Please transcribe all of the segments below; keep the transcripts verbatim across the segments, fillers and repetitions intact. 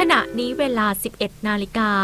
ณะนี้เวลา สิบเอ็ดนาฬิกา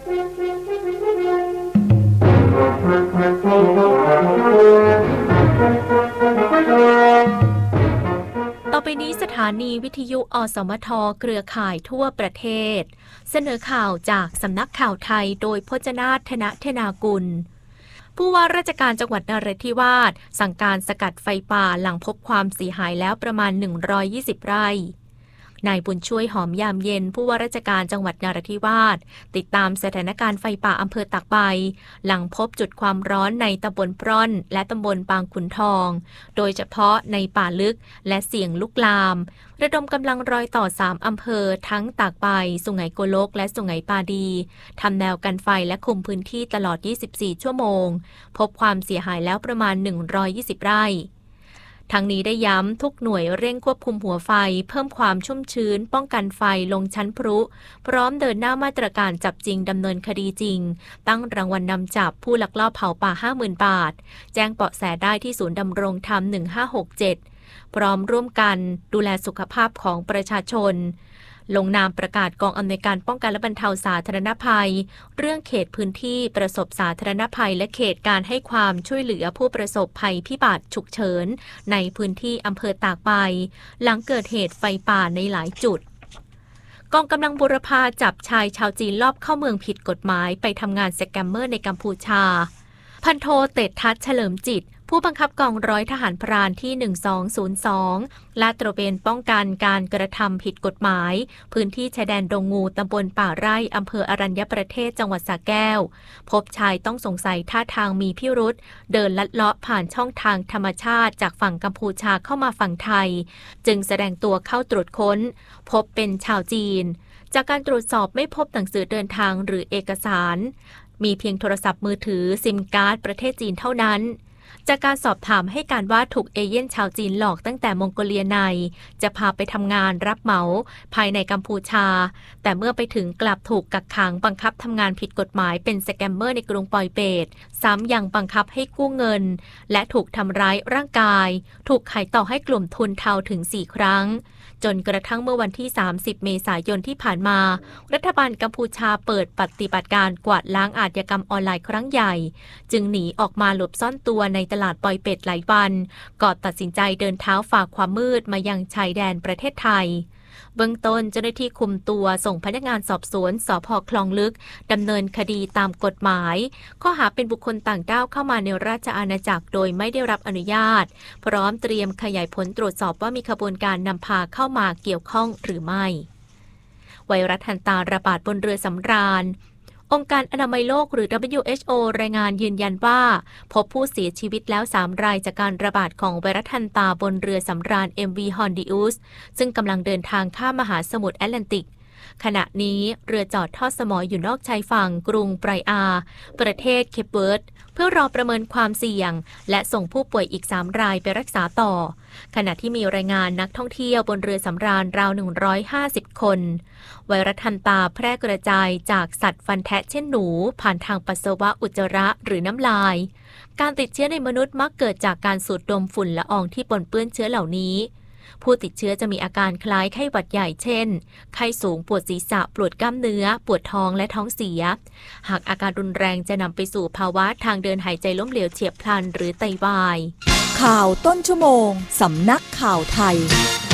ต่อไปนี้สถานีวิทยุอสมทเครือข่ายทั่วประเทศเสนอข่าวจากสำนักข่าวไทยโดยพจนาถ ธนธนากุลผู้ว่าราชการจังหวัดนราธิวาสสั่งการสกัดไฟป่าหลังพบความเสียหายแล้วประมาณหนึ่งร้อยยี่สิบไร่นายบุญช่วยหอมยามเย็นผู้ว่าราชการจังหวัดนราธิวาสติดตามสถานการณ์ไฟป่าอำเภอตากใบหลังพบจุดความร้อนในตำบลปร่อนและตำบลบางขุนทองโดยเฉพาะในป่าลึกและเสี่ยงลุกลามระดมกำลังรอยต่อสามอำเภอทั้งตากใบสุไหงโกลกและสุไหงปาดีทำแนวกันไฟและคุมพื้นที่ตลอดยี่สิบสี่ชั่วโมงพบความเสียหายแล้วประมาณหนึ่งร้อยยี่สิบไร่ทั้งนี้ได้ย้ำทุกหน่วยเร่งควบคุมหัวไฟเพิ่มความชุ่มชื้นป้องกันไฟลงชั้นพลุพร้อมเดินหน้ามาตรการจับจริงดำเนินคดีจริงตั้งรางวัลนำจับผู้ลักลอบเผาป่า ห้าหมื่น บาทแจ้งเบาะแสได้ที่ศูนย์ดำรงธรรมหนึ่งห้าหกเจ็ดพร้อมร่วมกันดูแลสุขภาพของประชาชนลงนามประกาศกองอำนวยการป้องกันและบรรเทาสาธารณภัยเรื่องเขตพื้นที่ประสบสาธารณภัยและเขตการให้ความช่วยเหลือผู้ประสบภัยพิบัติฉุกเฉินในพื้นที่อำเภอตากใบหลังเกิดเหตุไฟป่าในหลายจุดกองกำลังบูรพาจับชายชาวจีนลอบเข้าเมืองผิดกฎหมายไปทำงานสแกมเมอร์ในกัมพูชาพันโทเตชทัศน์เฉลิมจิตผู้บังคับกองร้อยทหารพรานที่หนึ่งสองศูนย์สองลาดตระเวนป้องกันการกระทำผิดกฎหมายพื้นที่ชายแดนดงงูตำบลป่าไร่อำเภออรัญญประเทศจังหวัดสระแก้วพบชายต้องสงสัยท่าทางมีพิรุธเดินลัดเลาะผ่านช่องทางธรรมชาติจากฝั่งกัมพูชาเข้ามาฝั่งไทยจึงแสดงตัวเข้าตรวจค้นพบเป็นชาวจีนจากการตรวจสอบไม่พบหนังสือเดินทางหรือเอกสารมีเพียงโทรศัพท์มือถือซิมการ์ดประเทศจีนเท่านั้นจากการสอบถามให้การว่าถูกเอเย่นชาวจีนหลอกตั้งแต่มองโกเลียในจะพาไปทำงานรับเหมาภายในกัมพูชาแต่เมื่อไปถึงกลับถูกกักขังบังคับทำงานผิดกฎหมายเป็นสแกมเมอร์ในกรุงปอยเปตซ้ำยังบังคับให้กู้เงินและถูกทำร้ายร่างกายถูกขายต่อให้กลุ่มทุนเทาถึงสี่ครั้งจนกระทั่งเมื่อวันที่สามสิบเมษายนที่ผ่านมารัฐบาลกัมพูชาเปิดปฏิบัติการกวาดล้างอาชญากรรมออนไลน์ครั้งใหญ่จึงหนีออกมาหลบซ่อนตัวในตลาดปอยเปตหลายวันก่อนตัดสินใจเดินเท้าฝ่าความมืดมายังชายแดนประเทศไทยเบื้องต้นเจ้าหน้าที่คุมตัวส่งพนักงานสอบสวนสภ.คลองลึกดำเนินคดีตามกฎหมายข้อหาเป็นบุคคลต่างด้าวเข้ามาในราชอาณาจักรโดยไม่ได้รับอนุญาตพร้อมเตรียมขยายผลตรวจสอบว่ามีขบวนการนำพาเข้ามาเกี่ยวข้องหรือไม่ไวรัสฮันตาระบาดบนเรือสำราญองค์การอนามัยโลกหรือ ดับเบิลยู เอช โอ รายงานยืนยันว่าพบผู้เสียชีวิตแล้วสามรายจากการระบาดของไวรัสฮันตาบนเรือสำราญ เอ็ม วี Hondius ซึ่งกำลังเดินทางข้ามมหาสมุทรแอตแลนติกขณะนี้เรือจอดทอดสมออยู่นอกชายฝั่งกรุงไบรอาประเทศเคปเวิร์ดเพื่อรอประเมินความเสี่ยงและส่งผู้ป่วยอีกสามรายไปรักษาต่อขณะที่มีรายงานนักท่องเที่ยวบนเรือสำราญราวหนึ่งร้อยห้าสิบคนไวรัสฮันตาแพร่กระจายจากสัตว์ฟันแทะเช่นหนูผ่านทางปัสสาวะอุจจาระหรือน้ำลายการติดเชื้อในมนุษย์มักเกิดจากการสูดดมฝุ่นละอองที่ปนเปื้อนเชื้อเหล่านี้ผู้ติดเชื้อจะมีอาการคล้ายไข้หวัดใหญ่เช่นไข้สูงปวดศีรษะปวดกล้ามเนื้อปวดท้องและท้องเสียหากอาการรุนแรงจะนำไปสู่ภาวะทางเดินหายใจล้มเหลวเฉียบพลันหรือไตวายข่าวต้นชั่วโมงสำนักข่าวไทย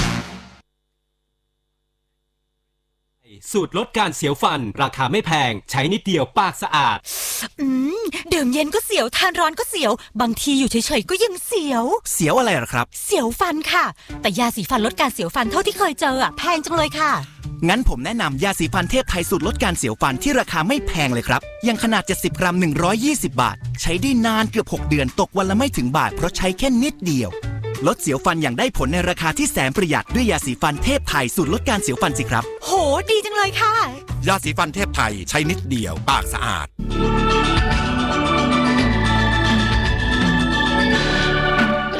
สูตรลดการเสียวฟันราคาไม่แพงใช้นิดเดียวปากสะอาดอืมดื่มเย็นก็เสียวทานร้อนก็เสียวบางทีอยู่เฉยๆก็ยังเสียวเสียวอะไรหรอครับเสียวฟันค่ะแต่ยาสีฟันลดการเสียวฟันเท่าที่เคยเจออ่ะแพงจังเลยค่ะงั้นผมแนะนำยาสีฟันเทพไทยสูตรลดการเสียวฟันที่ราคาไม่แพงเลยครับยังขนาดเจ็ดสิบกรัมหนึ่งร้อยยี่สิบบาทใช้ได้นานเกือบหกเดือนตกวันละไม่ถึงบาทเพราะใช้แค่นิดเดียวลดเสียวฟันอย่างได้ผลในราคาที่แสนประหยัดด้วยยาสีฟันเทพไทยสูตรลดการเสียวฟันสิครับโหดีจังเลยค่ะยาสีฟันเทพไทยใช้นิดเดียวปากสะอาด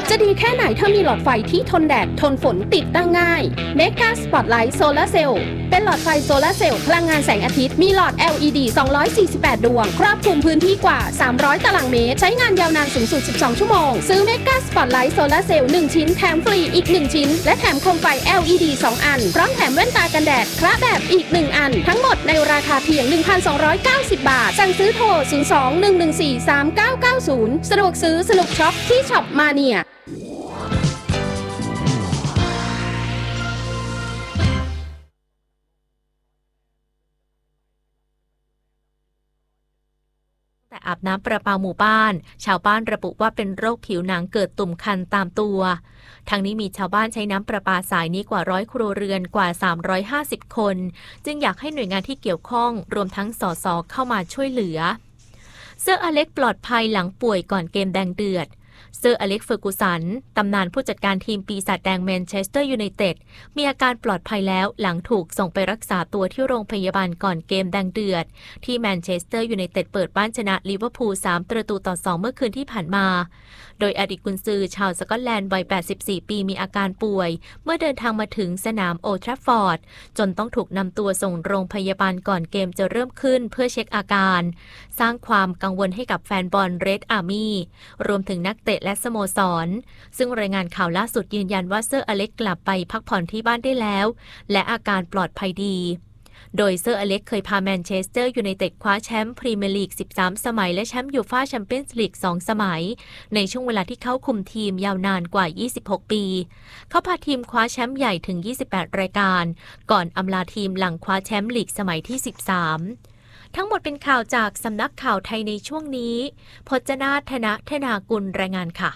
จะดีแค่ไหนถ้ามีหลอดไฟที่ทนแดดทนฝนติดตั้งง่าย Mega Spotlight Solar Cell เป็นหลอดไฟโซลาร์เซลล์พลังงานแสงอาทิตย์มีหลอด แอล อี ดี สองร้อยสี่สิบแปด ดวงครอบคลุมพื้นที่กว่าสามร้อยตารางเมตรใช้งานยาวนานสูงสุดสิบสองชั่วโมงซื้อ Mega Spotlight Solar Cell หนึ่งชิ้นแถมฟรีอีกหนึ่งชิ้นและแถมโคมไฟ แอล อี ดี สองอันพร้อมแถมแว่นตากันแดดคละแบบอีกหนึ่งอันทั้งหมดในราคาเพียง หนึ่งพันสองร้อยเก้าสิบ บาทสั่งซื้อโทรศูนย์ สอง หนึ่ง หนึ่ง สี่ สาม เก้า เก้า ศูนย์สะดวกซื้อสนุกช็อปที่ช็อปมาเนียแต่อาบน้ำประปาหมู่บ้านชาวบ้านระบุว่าเป็นโรคผิวหนังเกิดตุ่มคันตามตัวทั้งนี้มีชาวบ้านใช้น้ำประปาสายนี้กว่าร้อยครัวเรือนกว่าสามร้อยห้าสิบคนจึงอยากให้หน่วยงานที่เกี่ยวข้องรวมทั้งสสเข้ามาช่วยเหลือเซอร์อเล็กปลอดภัยหลังป่วยก่อนเกมแดงเดือดเซอร์อเล็กเฟอร์กูสันตำนานผู้จัดการทีมปีศาจแดงแมนเชสเตอร์ยูไนเต็ดมีอาการปลอดภัยแล้วหลังถูกส่งไปรักษาตัวที่โรงพยาบาลก่อนเกมแดงเดือดที่แมนเชสเตอร์ยูไนเต็ดเปิดบ้านชนะลิเวอร์พูลสามประตูต่อสองเมื่อคืนที่ผ่านมาโดยอดีตกุนซือชาวสกอตแลนด์วัยแปดสิบสี่ปีมีอาการป่วยเมื่อเดินทางมาถึงสนามโอลด์แทราฟฟอร์ดจนต้องถูกนำตัวส่งโรงพยาบาลก่อนเกมจะเริ่มขึ้นเพื่อเช็คอาการสร้างความกังวลให้กับแฟนบอลเรดอาร์มี่รวมถึงนักเตะและสโมสรซึ่งรายงานข่าวล่าสุดยืนยันว่าเซอร์อเล็กกลับไปพักผ่อนที่บ้านได้แล้วและอาการปลอดภัยดีโดยเซอร์อเล็กเคยพาแมนเชสเตอร์ยูไนเต็ดคว้าแชมป์พรีเมียร์ลีกสิบสามสมัยและแชมป์ยูฟ่าแชมเปี้ยนส์ลีกสองสมัยในช่วงเวลาที่เขาคุมทีมยาวนานกว่ายี่สิบหกปีเขาพาทีมคว้าแชมป์ใหญ่ถึงยี่สิบแปดรายการก่อนอำลาทีมหลังคว้าแชมป์ลีกสมัยที่สิบสามทั้งหมดเป็นข่าวจากสำนักข่าวไทยในช่วงนี้พจนาถนะธนากุลรายงานค่ะ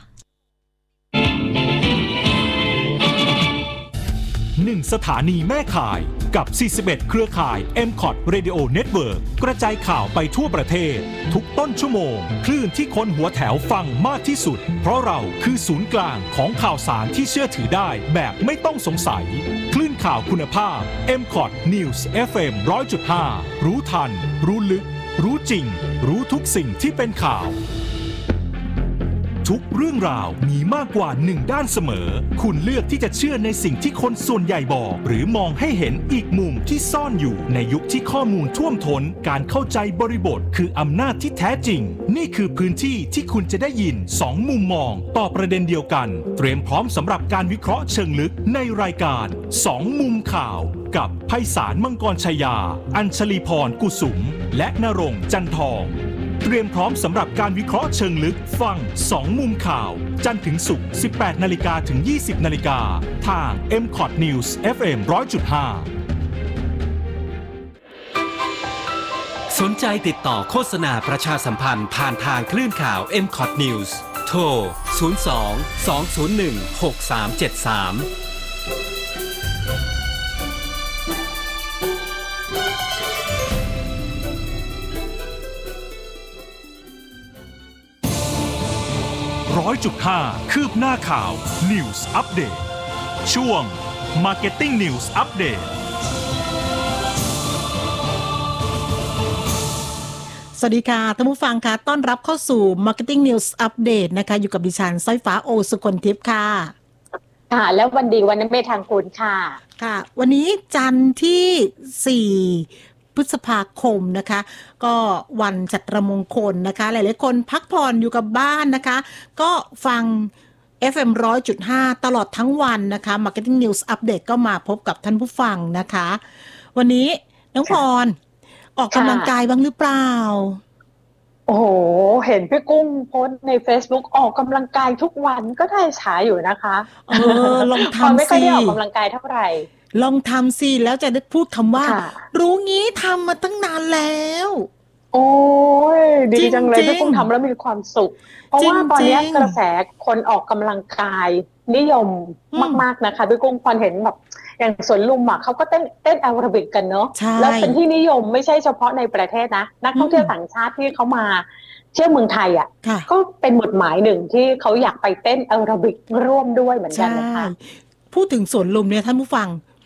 หนึ่งสถานีแม่ข่ายกับสี่สิบเอ็ดเครือข่าย เอ็ม คอท Radio Network กระจายข่าวไปทั่วประเทศทุกต้นชั่วโมงคลื่นที่คนหัวแถวฟังมากที่สุดเพราะเราคือศูนย์กลางของข่าวสารที่เชื่อถือได้แบบไม่ต้องสงสัยคลื่นข่าวคุณภาพ เอ็ม คอท News เอฟ เอ็ม หนึ่งร้อยจุดห้า รู้ทันรู้ลึกรู้จริงรู้ทุกสิ่งที่เป็นข่าวทุกเรื่องราวมีมากกว่าหนึ่งด้านเสมอคุณเลือกที่จะเชื่อในสิ่งที่คนส่วนใหญ่บอกหรือมองให้เห็นอีกมุมที่ซ่อนอยู่ในยุคที่ข้อมูลท่วมท้นการเข้าใจบริบทคืออำนาจที่แท้จริงนี่คือพื้นที่ที่คุณจะได้ยินสองมุมมองต่อประเด็นเดียวกันเตรียมพร้อมสำหรับการวิเคราะห์เชิงลึกในรายการสองมุมข่าวกับไพศาลมังกรชัยยาอัญชลีพรกุสุมและณรงค์จันทองเตรียมพร้อมสำหรับการวิเคราะห์เชิงลึกฟังสองมุมข่าวจันทร์ถึงศุกร์ สิบแปดนาฬิกา ถึง ยี่สิบนาฬิกาทาง เอ็ม คอท News เอฟ เอ็ม หนึ่งร้อยจุดห้าสนใจติดต่อโฆษณาประชาสัมพันธ์ผ่านทางคลื่นข่าว เอ็ม คอท News โทร ศูนย์ สอง สอง ศูนย์ หนึ่ง หก สาม เจ็ด สามร้อยจุดห้า คืบหน้าข่าว News Update ช่วง Marketing News Update สวัสดีค่ะท่านผู้ฟังค่ะต้อนรับเข้าสู่ Marketing News Update นะคะอยู่กับดิฉันสร้อยฟ้าโอสุคนทิพย์ค่ะค่ะแล้ววันดีวันนั้นเมธางกูลค่ะค่ะวันนี้จันทร์ที่สี่พฤษภาคมนะคะก็วันจัตรมงคลนะคะหลายๆคนพักผ่อนอยู่กับบ้านนะคะก็ฟัง เอฟ เอ็ม หนึ่งร้อยจุดห้า ตลอดทั้งวันนะคะ Marketing News Update ก็มาพบกับท่านผู้ฟังนะคะวันนี้น้องพรออกกำลังกายบ้างหรือเปล่าโอ้โหเห็นพี่กุ้งโพสใน Facebook ออกกำลังกายทุกวันก็ได้ฉายอยู่นะคะเออลองทำสิไม่ค่อยได้ออกกำลังกายเท่าไหร่ลองทำสิแล้วจะได้พูดคำว่ารู้งี้ทำมาตั้งนานแล้วโอ้ยดีจังเลยพี่กุ้งทำแล้วมีความสุขเพราะว่าตอนนี้กระแสคนออกกำลังกายนิยมมากๆนะคะพี่กุ้งพอเห็นแบบอย่างสวนลุมอ่ะเขาก็เต้นเต้นแอโรบิกกันเนาะแล้วเป็นที่นิยมไม่ใช่เฉพาะในประเทศนะนักท่องเที่ยวต่างชาติที่เขามาเที่ยวเมืองไทยอ่ะก็เป็นหมุดหมายหนึ่งที่เขาอยากไปเต้นแอโรบิกร่วมด้วยเหมือนกันนะคะพูดถึงสวนลุมเนี่ยท่านผู้ฟัง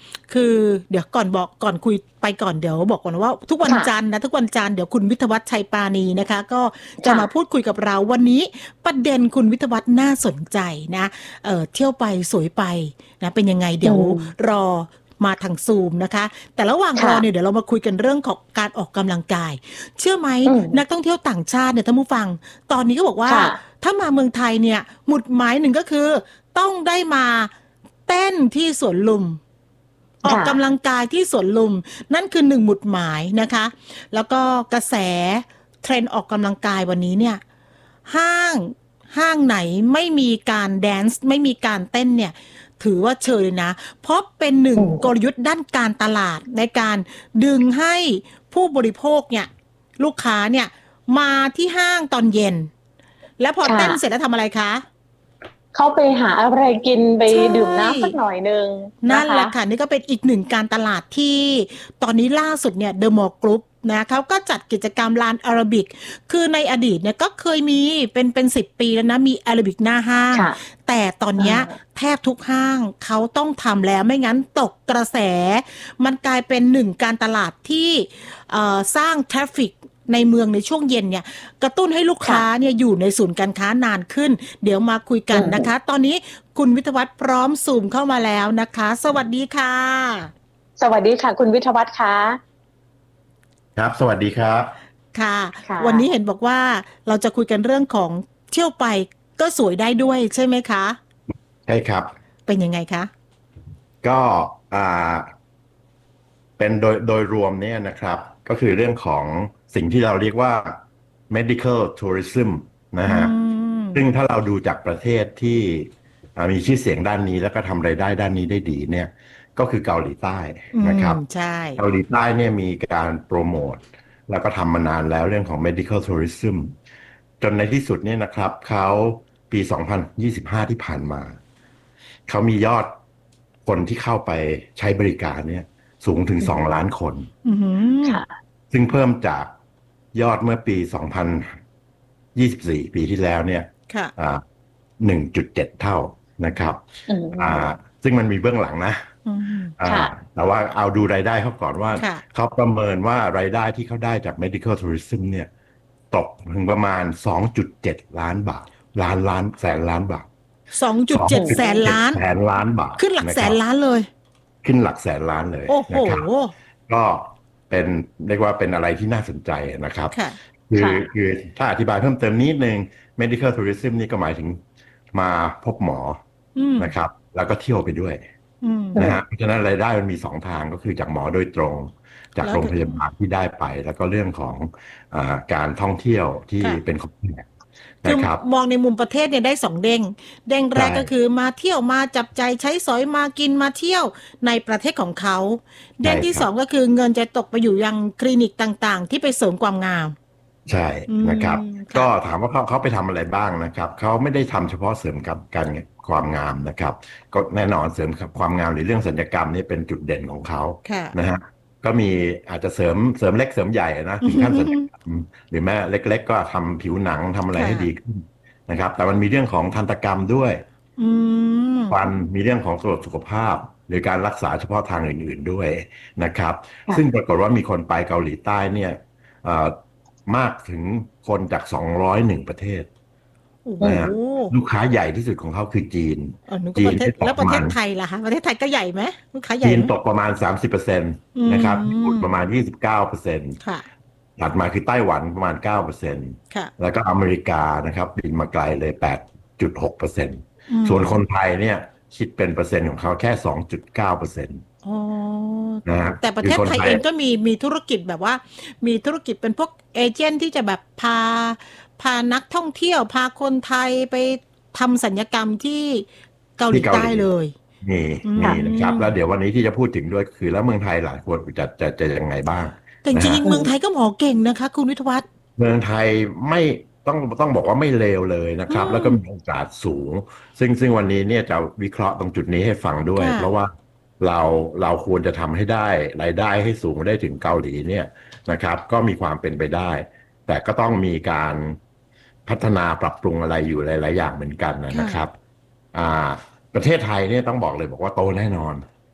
คือเดี๋ยวก่อนบอกก่อนคุยไปก่อนเดี๋ยวบอกก่อนว่าทุกวันจันทร์นะทุกวันจันทร์เดี๋ยวคุณวิทยวัฒน์ชัยปานีนะคะก็จะมาพูดคุยกับเราวันนี้ประเด็นคุณวิทยวัฒน์น่าสนใจนะเออเที่ยวไปสวยไปนะเป็นยังไงเดี๋ยวรอมาทางซูมนะคะแต่ระหว่างรอเนี่ยเดี๋ยวเรามาคุยกันเรื่องของการออกกำลังกายเชื่อไหมนักท่องเที่ยวต่างชาติเนี่ยท่านผู้ฟังตอนนี้ก็บอกว่าถ้ามาเมืองไทยเนี่ยหมุดหมายหนึ่งก็คือต้องได้มาเต้นที่สวนลุมออกกำลังกายที่สวนลุมนั่นคือหนึ่งหมุดหมายนะคะแล้วก็กระแสเทรนด์ออกกำลังกายวันนี้เนี่ยห้างห้างไหนไม่มีการแดนซ์ไม่มีการเต้นเนี่ยถือว่าเชยเลยนะเพราะเป็นหนึ่งกลยุทธ์ด้านการตลาดในการดึงให้ผู้บริโภคเนี่ยลูกค้าเนี่ยมาที่ห้างตอนเย็นแล้วพอเต้นเสร็จแล้วทำอะไรคะเข้าไปหาอะไรกินไปดื่มน้ำสักหน่อยนึงนั่นแหละค่ะนี่ก็เป็นอีกหนึ่งการตลาดที่ตอนนี้ล่าสุดเนี่ยเดอะมอลล์กรุ๊ปนะเขาก็จัดกิจกรรมลานแอโรบิกคือในอดีตเนี่ยก็เคยมีเป็นเป็นสิบปีแล้วนะมีแอโรบิกหน้าห้างแต่ตอนนี้แทบทุกห้างเขาต้องทำแล้วไม่งั้นตกกระแสมันกลายเป็นหนึ่งการตลาดที่สร้างทราฟฟิกในเมืองในช่วงเย็นเนี่ยกระตุ้นให้ลูกค้าเนี่ยอยู่ในศูนย์การค้านานขึ้นเดี๋ยวมาคุยกันนะคะตอนนี้คุณวิทยวัฒน์พร้อมซูมเข้ามาแล้วนะคะสวัสดีค่ะสวัสดีค่ะคุณวิทยวัฒน์ค่ะครับสวัสดีครับค่ะวันนี้เห็นบอกว่าเราจะคุยกันเรื่องของเที่ยวไปก็สวยได้ด้วยใช่ไหมคะใช่ครับเป็นยังไงคะก็อ่าเป็นโดยโดยรวมเนี่ยนะครับก็คือเรื่องของสิ่งที่เราเรียกว่า medical tourism นะฮะซึ่งถ้าเราดูจากประเทศที่มีชื่อเสียงด้านนี้แล้วก็ทำรายได้ด้านนี้ได้ดีเนี่ยก็คือเกาหลีใต้นะครับใช่เกาหลีใต้เนี่ยมีการโปรโมทแล้วก็ทำมานานแล้วเรื่องของ medical tourism จนในที่สุดเนี่ยนะครับเขาปีสองพันยี่สิบห้าที่ผ่านมาเขามียอดคนที่เข้าไปใช้บริการเนี่ยสูงถึงสองล้านคนซึ่งเพิ่มจากยอดเมื่อปีสองพันยี่สิบสี่ปีที่แล้วเนี่ย หนึ่งจุดเจ็ด เท่านะครับซึ่งมันมีเบื้องหลังนะแต่ว่าเอาดูรายได้เขาก่อนว่าเขาประเมินว่ารายได้ที่เขาได้จาก medical tourism เนี่ยตกถึงประมาณ สองจุดเจ็ด ล้านบาทล้านล้านแสนล้านบาทสองจุดเจ็ด แสนล้านแสนล้านบาทขึ้นหลักแสนล้านเลยขึ้นหลักแสนล้านเลยนะครับก็เป็นเรียกว่าเป็นอะไรที่น่าสนใจนะครับคือคือถ้าอธิบายเพิ่มเติมนิดนึง medical tourism นี่ก็หมายถึงมาพบหมอนะครับแล้วก็เที่ยวไปด้วยนะฮะเพราะฉะนั้นรายได้มันมีสองทางก็คือจากหมอโดยตรงจากโรงพยาบาลที่ได้ไปแล้วก็เรื่องของอ่าการท่องเที่ยวที่เป็นของแขกนะครับมองในมุมประเทศเนี่ยได้สองเด้งเด้งแรกก็คือมาเที่ยวมาจับใจใช้สอยมากินมาเที่ยวในประเทศของเขาเด้งที่สองก็คือเงินจะตกไปอยู่ยังคลินิกต่างๆที่ไปเสริมความงามใช่นะครับก็ถามว่าเขาเขาไปทำอะไรบ้างนะครับเขาไม่ได้ทำเฉพาะเสริมกับการความงามนะครับก็แน่นอนเสริมความงามหรือเรื่องศัลยกรรมนี่เป็นจุดเด่นของเขานะฮะก็มีอาจจะเสริมเสริมเล็กเสริมใหญ่นะถึงขั้นศัลยกรรมหรือแม้เล็กๆก็ทำผิวหนังทำอะไรให้ดีขึ้นนะครับแต่มันมีเรื่องของทันตกรรมด้วยฟันมีเรื่องของตรวจสุขภาพหรือการรักษาเฉพาะทางอื่นๆด้วยนะครับซึ่งปรากฏว่ามีคนไปเกาหลีใต้เนี่ยมากถึงคนจากสองร้อยเอ็ดประเทศนะลูกค้าใหญ่ที่สุดของเขาคือจีนจีนแล้วประเทศไทยล่ะคะประเทศไทยก็ใหญ่ไหมลูกค้าใหญ่จีนตกประมาณ สามสิบเปอร์เซ็นต์ นะครับญี่ปุ่นประมาณ ยี่สิบเก้าเปอร์เซ็นต์ค่ะถัดมาคือไต้หวันประมาณ เก้าเปอร์เซ็นต์ค่ะแล้วก็อเมริกานะครับบินมาไกลเลย แปดจุดหกเปอร์เซ็นต์ ส่วนคนไทยเนี่ยคิดเป็นเปอร์เซ็นต์ของเขาแค่ สองจุดเก้าเปอร์เซ็นต์อ๋อแต่ประเทศไทยเองก็มีมีธุรกิจแบบว่ามีธุรกิจเป็นพวกเอเจนต์ที่จะแบบพาพานักท่องเที่ยวพาคนไทยไปทำสัญญกรรมที่เกาหลีใต้เลยนี่นี่นะครับแล้วเดี๋ยววันนี้ที่จะพูดถึงด้วยคือแล้วเมืองไทยหลายคนจะจะจะยังไงบ้างแต่จริงๆเมืองไทยก็หมอเก่งนะคะคุณวิทยวัฒน์เมืองไทยไม่ต้องต้องบอกว่าไม่เลวเลยนะครับแล้วก็มีโอกาสสูงซึ่งซึ่งวันนี้เนี่ยจะวิเคราะห์ตรงจุดนี้ให้ฟังด้วยเพราะว่าเราเราควรจะทำให้ได้รายได้ให้สูงได้ถึงเกาหลีเนี่ยนะครับก็มีความเป็นไปได้แต่ก็ต้องมีการพัฒนาปรับปรุงอะไรอยู่หลายๆอย่างเหมือนกันนะครับอ่าประเทศไทยเนี่ยต้องบอกเลยบอกว่าโตแน่นอน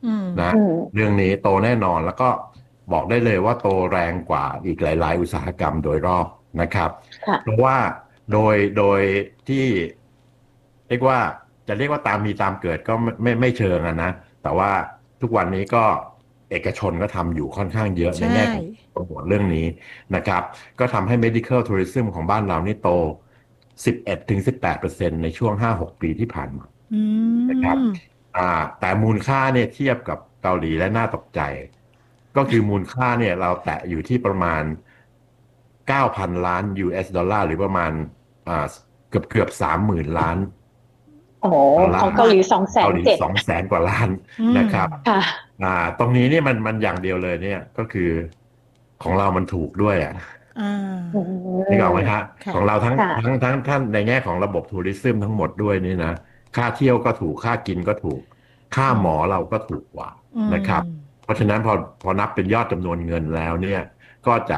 นะเรื่องนี้โตแน่นอนแล้วก็บอกได้เลยว่าโตแรงกว่าอีกหลายๆอุตสาหกรรมโดยรอบนะครับเพราะว่าโดยโดยที่เรียกว่าจะเรียกว่าตามมีตามเกิดก็ไม่ไม่ไม่เชิงอะนะแต่ว่าทุกวันนี้ก็เอกชนก็ทำอยู่ค่อนข้างเยอะในแง่ของโปรโมทเรื่องนี้นะครับก็ทำให้ medical tourism ของบ้านเรานี่โต สิบเอ็ดถึงสิบแปดเปอร์เซ็นต์ ในช่วง ห้าหก ปีที่ผ่านมานะครับอ่าแต่มูลค่าเนี่ยเทียบกับเกาหลีและน่าตกใจก็คือมูลค่าเนี่ยเราแตะอยู่ที่ประมาณ เก้าพัน ล้าน ยู เอส ดอลลาร์หรือประมาณอ่าเกือบเกือบ สามหมื่น ล้านโอ้โหของเกาหลี สองแสนเจ็ดสองแสน กว่าล้านนะครับอ่าตรงนี้เนี่ยมันมันอย่างเดียวเลยเนี่ยก็คือของเรามันถูกด้วยอ่ะนี่ก็เอาไหมครับของเราทั้งทั้งทั้งท่านในแง่ของระบบทัวริซึมทั้งหมดด้วยนี่นะค่าเที่ยวก็ถูกค่ากินก็ถูกค่าหมอเราก็ถูกกว่านะครับเพราะฉะนั้นพอพอนับเป็นยอดจำนวนเงินแล้วเนี่ยก็จะ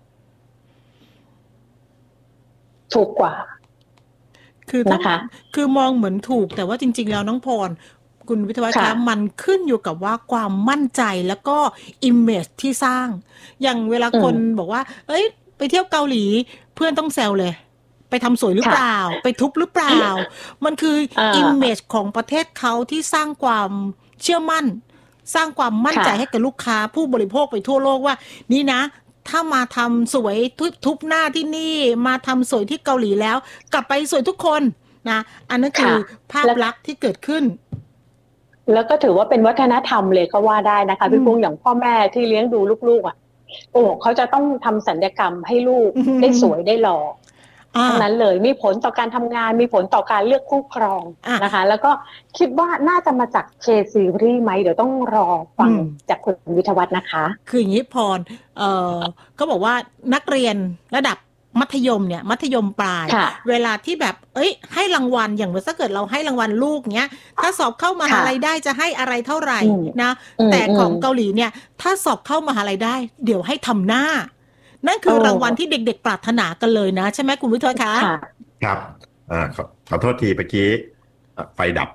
ถูกกว่าคือนะคะคือมองเหมือนถูกแต่ว่าจริงๆแล้วน้องพรคุณวิทยาวัฒน์มันขึ้นอยู่กับว่าความมั่นใจแล้วก็อิมเมจที่สร้างอย่างเวลาคนบอกว่าเอ้ยไปเที่ยวเกาหลีเพื่อนต้องแซวเลยไปทำสวยหรือเปล่าไปทุบหรือเปล่ามันคืออิมเมจของประเทศเขาที่สร้างความเชื่อมั่นสร้างความมั่นใจให้กับลูกค้าผู้บริโภคไปทั่วโลกว่านี่นะถ้ามาทำสวยทุบหน้าที่นี่มาทำสวยที่เกาหลีแล้วกลับไปสวยทุกคนนะอันนั้นคือภาพลักษณ์ที่เกิดขึ้นแล้วก็ถือว่าเป็นวัฒนธรรมเลยก็ว่าได้นะคะพี่ปุ้งอย่างพ่อแม่ที่เลี้ยงดูลูกๆอ่ะโอ้เขาจะต้องทำศัลยกรรมให้ลูกได้สวยได้หล่อทั้งนั้นเลยมีผลต่อการทำงานมีผลต่อการเลือกคู่ครองนะคะแล้วก็คิดว่าน่าจะมาจากเคซีรีส์ไหมเดี๋ยวต้องรอฟังจากคุณวิทยาวัฒน์นะคะคืออย่างนี้พรเอ่อก็บอกว่านักเรียนระดับมัธยมเนี่ยมัธยมปลายเวลาที่แบบเอ้ยให้รางวัลอย่างเมื่อถ้าเกิดเราให้รางวัลลูกเนี้ยถ้าสอบเข้ามหาลัยได้จะให้อะไรเท่าไหร่นะแต่ของเกาหลีเนี่ยถ้าสอบเข้ามหาลัยได้เดี๋ยวให้ทำหน้านั่นคือรางวัลที่เด็กๆปรารถนากันเลยนะใช่ไหมคุณวิทยาคะครับอ่าขอโทษทีเมื่อกี้ไฟดับ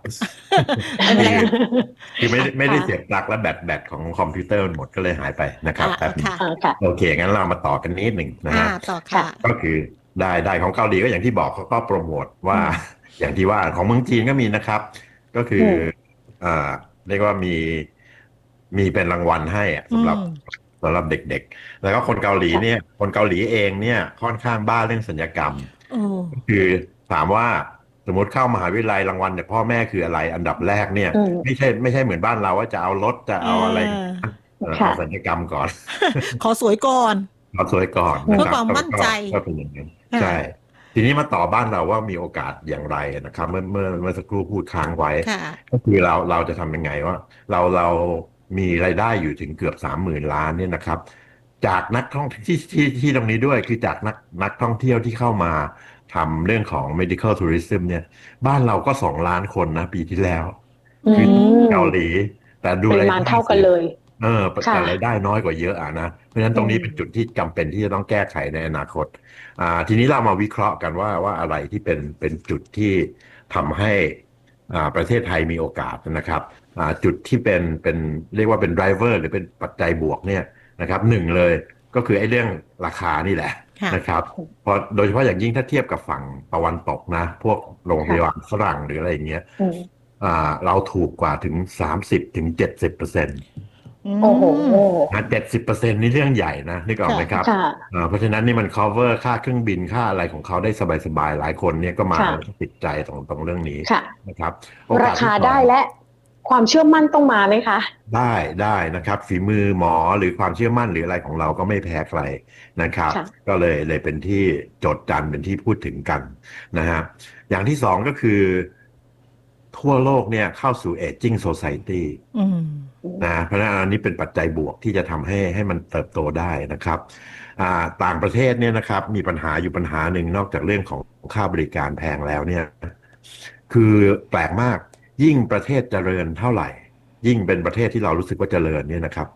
คือไม่ไม่ได้เสียบปลั๊กแล้วแบตแบตของคอมพิวเตอร์หมดก็เลยหายไปนะครับแป๊บนึงโอเคงั้นเรามาต่อกันนิดหนึ่งนะฮะก็คือได้ได้ของเกาหลีก็อย่างที่บอกเขาก็โปรโมทว่าอย่างที่ว่าของเมืองจีนก็มีนะครับก็คืออ่าเรียกว่ามีมีเป็นรางวัลให้สำหรับสำหรับเด็กๆแล้วก็คนเกาหลีเนี่ยคนเกาหลีเองเนี่ยค่อนข้างบ้าเรื่องศัลยกรรมคือถามว่าสมมติเข้ามหาวิทยาลัยรางวัลจากพ่อแม่คืออะไรอันดับแรกเนี่ยไม่ใช่ไม่ใช่เหมือนบ้านเราว่าจะเอารถจะเอาอะไรเอาศัลยกรรมก่อนขอสวยก่อนขอสวยก่อนเพื่อความมั่นใจก็เป็นอย่างนั้นใช่ทีนี้มาต่อบ้านเราว่ามีโอกาสอย่างไรนะครับเมื่อเมื่อเมื่อสักครู่พูดค้างไว้ก็คือเราเราจะทำยังไงว่าเราเรามีรายได้อยู่ถึงเกือบสามหมื่นล้านเนี่ยนะครับจากนักท่องที่ที่ที่ตรงนี้ด้วยคือจากนักนักท่องเที่ยวที่เข้ามาทำเรื่องของ medical tourism เนี่ยบ้านเราก็สองล้านคนนะปีที่แล้วคือเกาหลีแต่ดูรายได้เท่ากันเลยเออแต่รายได้น้อยกว่าเยอะอ่ะนะเพราะฉะนั้นตรงนี้เป็นจุดที่จำเป็นที่จะต้องแก้ไขในอนาคตอ่าทีนี้เรามาวิเคราะห์กันว่าว่าอะไรที่เป็นเป็นจุดที่ทำให้อ่าประเทศไทยมีโอกาสนะครับอ่าจุดที่เป็นเป็นเรียกว่าเป็น driver หรือเป็นปัจจัยบวกเนี่ยนะครับหนึ่งเลยก็คือไอ้เรื่องราคานี่แหละนะครับเพราะโดยเฉพาะอย่างยิ่งถ้าเทียบกับฝั่งตะวันตกนะพวกโรงพยาบาลฝรั่งหรืออะไรอย่างเงี้ยอ่าเราถูกกว่าถึง สามสิบถึงเจ็ดสิบเปอร์เซ็นต์โอ้โหเจ็ดสิบเปอร์เซ็นต์นี่เรื่องใหญ่นะนึกออกไหมครับเพราะฉะนั้นนี่มัน cover ค่าเครื่องบินค่าอะไรของเขาได้สบายๆหลายคนเนี่ยก็มาติดใจตรงตรงเรื่องนี้นะครับราคาได้และความเชื่อมั่นต้องมาไหมคะได้ได้นะครับฝีมือหมอหรือความเชื่อมั่นหรืออะไรของเราก็ไม่แพ้ใครนะครับก็เลยเลยเป็นที่โจทย์จันเป็นที่พูดถึงกันนะฮะอย่างที่สองก็คือทั่วโลกเนี่ยเข้าสู่ aging society นะเพราะฉะนั้นอันนี้เป็นปัจจัยบวกที่จะทำให้ให้มันเติบโตได้นะครับต่างประเทศเนี่ยนะครับมีปัญหาอยู่ปัญหาหนึ่งนอกจากเรื่องของค่าบริการแพงแล้วเนี่ยคือแปลกมากยิ่งประเทศเจริญเท่าไหร่ยิ่งเป็นประเทศที่เรารู้สึกว่าเจริญเนี่ยนะครับ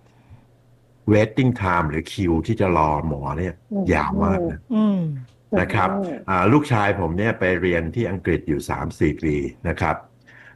waiting time หรือคิวที่จะรอหมอเนี่ยยาวมากนะนะครับลูกชายผมเนี่ยไปเรียนที่อังกฤษอยู่ สามถึงสี่ ปีนะครับ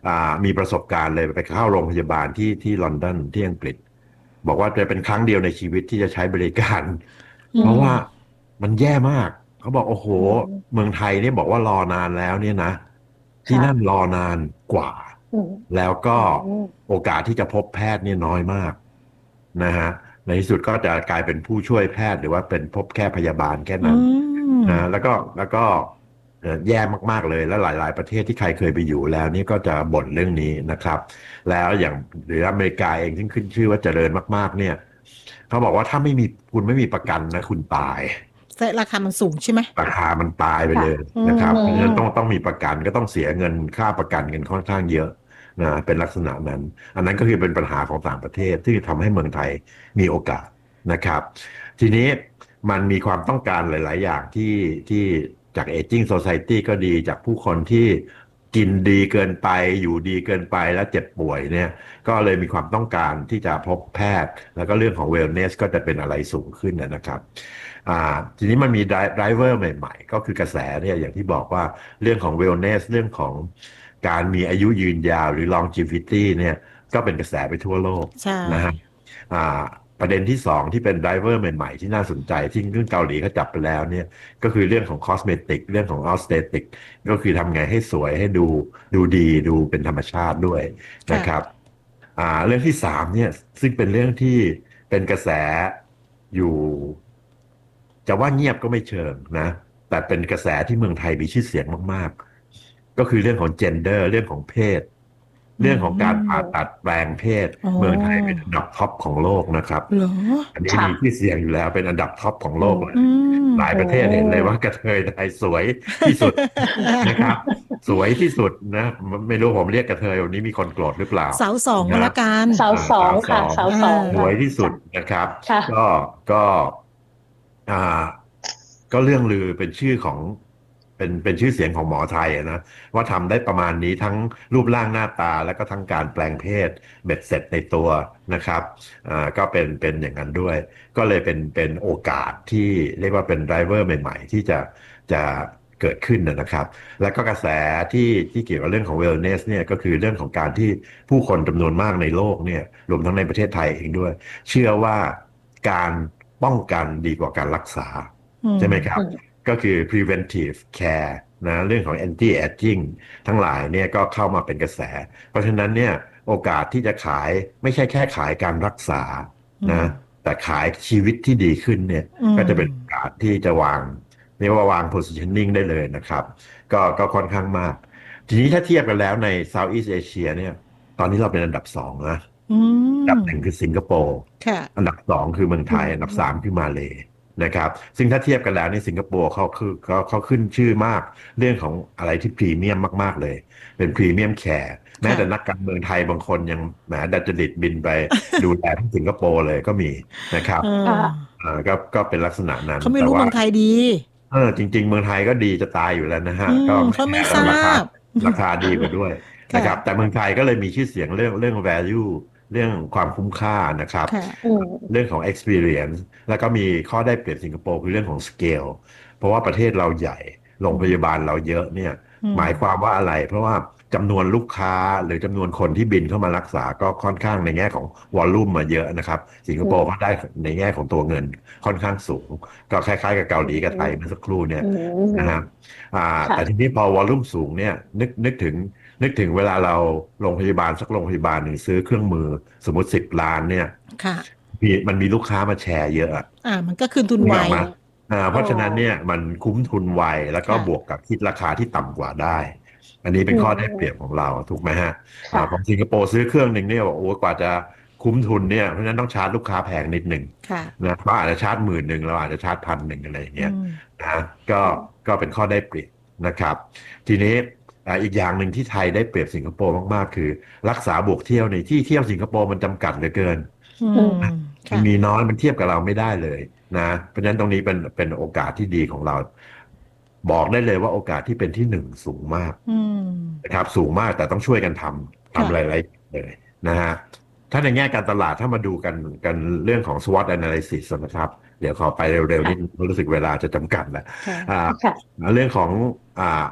มีประสบการณ์เลยไปเข้าโรงพยาบาลที่ที่ลอนดอนที่อังกฤษบอกว่าจะเป็นครั้งเดียวในชีวิตที่จะใช้บริการเพราะว่ามันแย่มากเขาบอกโอ้โหเมืองไทยเนี่ยบอกว่ารอนานแล้วเนี่ยนะที่นั่นรอนานกว่าแล้วก็โอกาสที่จะพบแพทย์เนี่ยน้อยมากนะฮะในที่สุดก็จะกลายเป็นผู้ช่วยแพทย์หรือว่าเป็นพบแค่พยาบาลแค่นั้นนะแล้วก็แล้วก็แย่มากๆเลยแล้วหลายๆประเทศที่ใครเคยไปอยู่แล้วนี่ก็จะบ่นเรื่องนี้นะครับแล้วอย่างหรืออเมริกาเองที่ขึ้นชื่อว่าเจริญมากๆเนี่ยเขาบอกว่าถ้าไม่มีคุณไม่มีประกันนะคุณตายแต่ราคามันสูงใช่ไหมราคามันตายไปเลยนะครับเพราะฉะนั้นต้องต้องมีประกันก็ต้องเสียเงินค่าประกันกันค่อนข้างเยอะนะเป็นลักษณะนั้นอันนั้นก็คือเป็นปัญหาของต่างประเทศที่ทำให้เมืองไทยมีโอกาสนะครับทีนี้มันมีความต้องการหลายๆอย่างที่ที่จาก Aging Society ก็ดีจากผู้คนที่กินดีเกินไปอยู่ดีเกินไปแล้วเจ็บป่วยเนี่ยก็เลยมีความต้องการที่จะพบแพทย์แล้วก็เรื่องของ wellness ก็จะเป็นอะไรสูงขึ้นนะครับอ่าทีนี้มันมี driver ใหม่ๆก็คือกระแสเนี่ยอย่างที่บอกว่าเรื่องของ wellness เรื่องของการมีอายุยืนยาวหรือ longevity เนี่ยก็เป็นกระแสไปทั่วโลกนะฮะอ่าประเด็นที่สองที่เป็นไดรเวอร์ใหม่ๆที่น่าสนใจที่เรื่องเกาหลีเขาจับไปแล้วเนี่ยก็คือเรื่องของคอสเมติกเรื่องของออสเตติกก็คือทำไงให้สวยให้ดูดูดีดูเป็นธรรมชาติด้วยนะครับอ่าเรื่องที่สามเนี่ยซึ่งเป็นเรื่องที่เป็นกระแสอยู่จะว่าเงียบก็ไม่เชิงนะแต่เป็นกระแสที่เมืองไทยมีชื่อเสียงมากๆก็คือเรื่องของ gender เรื่องของเพศเรื่องของการผ่าตัดแปลงเพศเมืองไทยเป็นอันดับท็อปของโลกนะครับอันนี้มีที่เสียงอยู่แล้วเป็นอันดับท็อปของโลกเลยหลายประเทศเห็นเลยว่ากระเทยไทยสวยที่สุดนะครับสวยที่สุดนะไม่รู้ผมเรียกกระเทยวันนี้มีคนโกรธหรือเปล่าสาวสองละกันสาวสองค่ะสาวสองสวยที่สุดนะครับก็ก็อ่าก็เรื่องลือเป็นชื่อของเป็นเป็นชื่อเสียงของหมอไทยนะว่าทำได้ประมาณนี้ทั้งรูปร่างหน้าตาแล้วก็ทั้งการแปลงเพศเบ็ดเสร็จในตัวนะครับอ่าก็เป็นเป็นอย่างนั้นด้วยก็เลยเป็นเป็นโอกาสที่เรียกว่าเป็นไดรเวอร์ใหม่ๆที่จะจะเกิดขึ้นนะครับแล้วก็กระแสที่ที่เกี่ยวกับเรื่องของ wellness เนี่ยก็คือเรื่องของการที่ผู้คนจำนวนมากในโลกเนี่ยรวมทั้งในประเทศไทยเองด้วยเชื่อว่าการป้องกันดีกว่าการรักษาใช่ไหมครับก็คือ preventive care นะเรื่องของ anti aging ทั้งหลายเนี่ยก็เข้ามาเป็นกระแสเพราะฉะนั้นเนี่ยโอกาสที่จะขายไม่ใช่แค่ขายการรักษานะแต่ขายชีวิตที่ดีขึ้นเนี่ยก็จะเป็นโอกาสที่จะวางเรียกว่าวาง positioning ได้เลยนะครับก็ก็ค่อนข้างมากทีนี้ถ้าเทียบกันแล้วใน Southeast Asia เนี่ยตอนนี้เราเป็นอันดับสองนะอันดับหนึ่งคือสิงคโปร์อันดับสองคือเมืองไทยอันดับสามคือมาเลย์นะครับซึ่งถ้าเทียบกันแล้วในสิงคโปร์เขาคือเขาเขาขึ้นชื่อมากเรื่องของอะไรที่พรีเมียมมากๆเลยเป็นพรีเมียมแคร์แม้แต่นักการเมืองไทยบางคนยังแหมดัดจริตบินไปดูแลที่สิงคโปร์เลยก็มีนะครับอ่าก็ก็เป็นลักษณะนั้นเขาไม่รู้เมืองไทยดีเออจริงๆเมืองไทยก็ดีจะตายอยู่แล้วนะฮะก็เขาไม่ทราบราคาดีกว่าด้วยนะครับแต่เมืองไทยก็เลยมีชื่อเสียงเรื่องเรื่อง valueเรื่องความคุ้มค่านะครับเรื่องของ experience แล้วก็มีข้อได้เปรียบสิงคโปร์คือเรื่องของ scale เพราะว่าประเทศเราใหญ่โรงพยาบาลเราเยอะเนี่ยหมายความว่าอะไรเพราะว่าจำนวนลูกค้าหรือจำนวนคนที่บินเข้ามารักษาก็ค่อนข้างในแง่ของวอลลุ่มมาเยอะนะครับสิงคโปร์ก็ได้ในแง่ของตัวเงินค่อนข้างสูงก็คล้ายๆกับเกาหลีกับไทยเมื่อสักครู่เนี่ยนะครับแต่ทีนี้พอวอลลุ่มสูงเนี่ยนึกนึกถึงนึกถึงเวลาเราโรงพยาบาลสักโรงพยาบาลหนึ่งซื้อเครื่องมือสมมติสิบล้านเนี่ยมีมันมีลูกค้ามาแชร์เยอะอ่ามันก็คืนทุนไวอ่าเพราะฉะนั้นเนี่ยมันคุ้มทุนไวแล้วก็บวกกับคิดราคาที่ต่ำกว่าได้อันนี้เป็นข้อได้เปรียบของเราถูกไหมฮะของสิงคโปร์ซื้อเครื่องหนึ่งเนี่ยโอ้กว่าจะคุ้มทุนเนี่ยเพราะฉะนั้นต้องชาร์จลูกค้าแพงนิดหนึ่งนะเพราะอาจจะชาร์จหมื่นหนึ่งเราอาจจะชาร์จพันหนึ่งอะไรอย่างเงี้ยนะก็ก็เป็นข้อได้เปรียบนะครับทีนี้อีกอย่างหนึ่งที่ไทยได้เปรียบสิงคโปร์มากๆคือรักษาบวกเที่ยวในที่เที่ยวสิงคโปร์มันจำกัดเหลือเกินมันมีน้อยมันเทียบกับเราไม่ได้เลยนะเพราะฉะนั้นตรงนี้เป็นเป็นโอกาสที่ดีของเราบอกได้เลยว่าโอกาสที่เป็นที่หนึ่งสูงมากนะครับสูงมากแต่ต้องช่วยกันทำทำหลายๆเลยนะฮะถ้าในแง่การตลาดถ้ามาดูกันกันเรื่องของ สวอต analysis นะครับเดี๋ยวขอไปเร็วๆนิดรู้สึกเวลาจะจำกัดแล้วเรื่องของ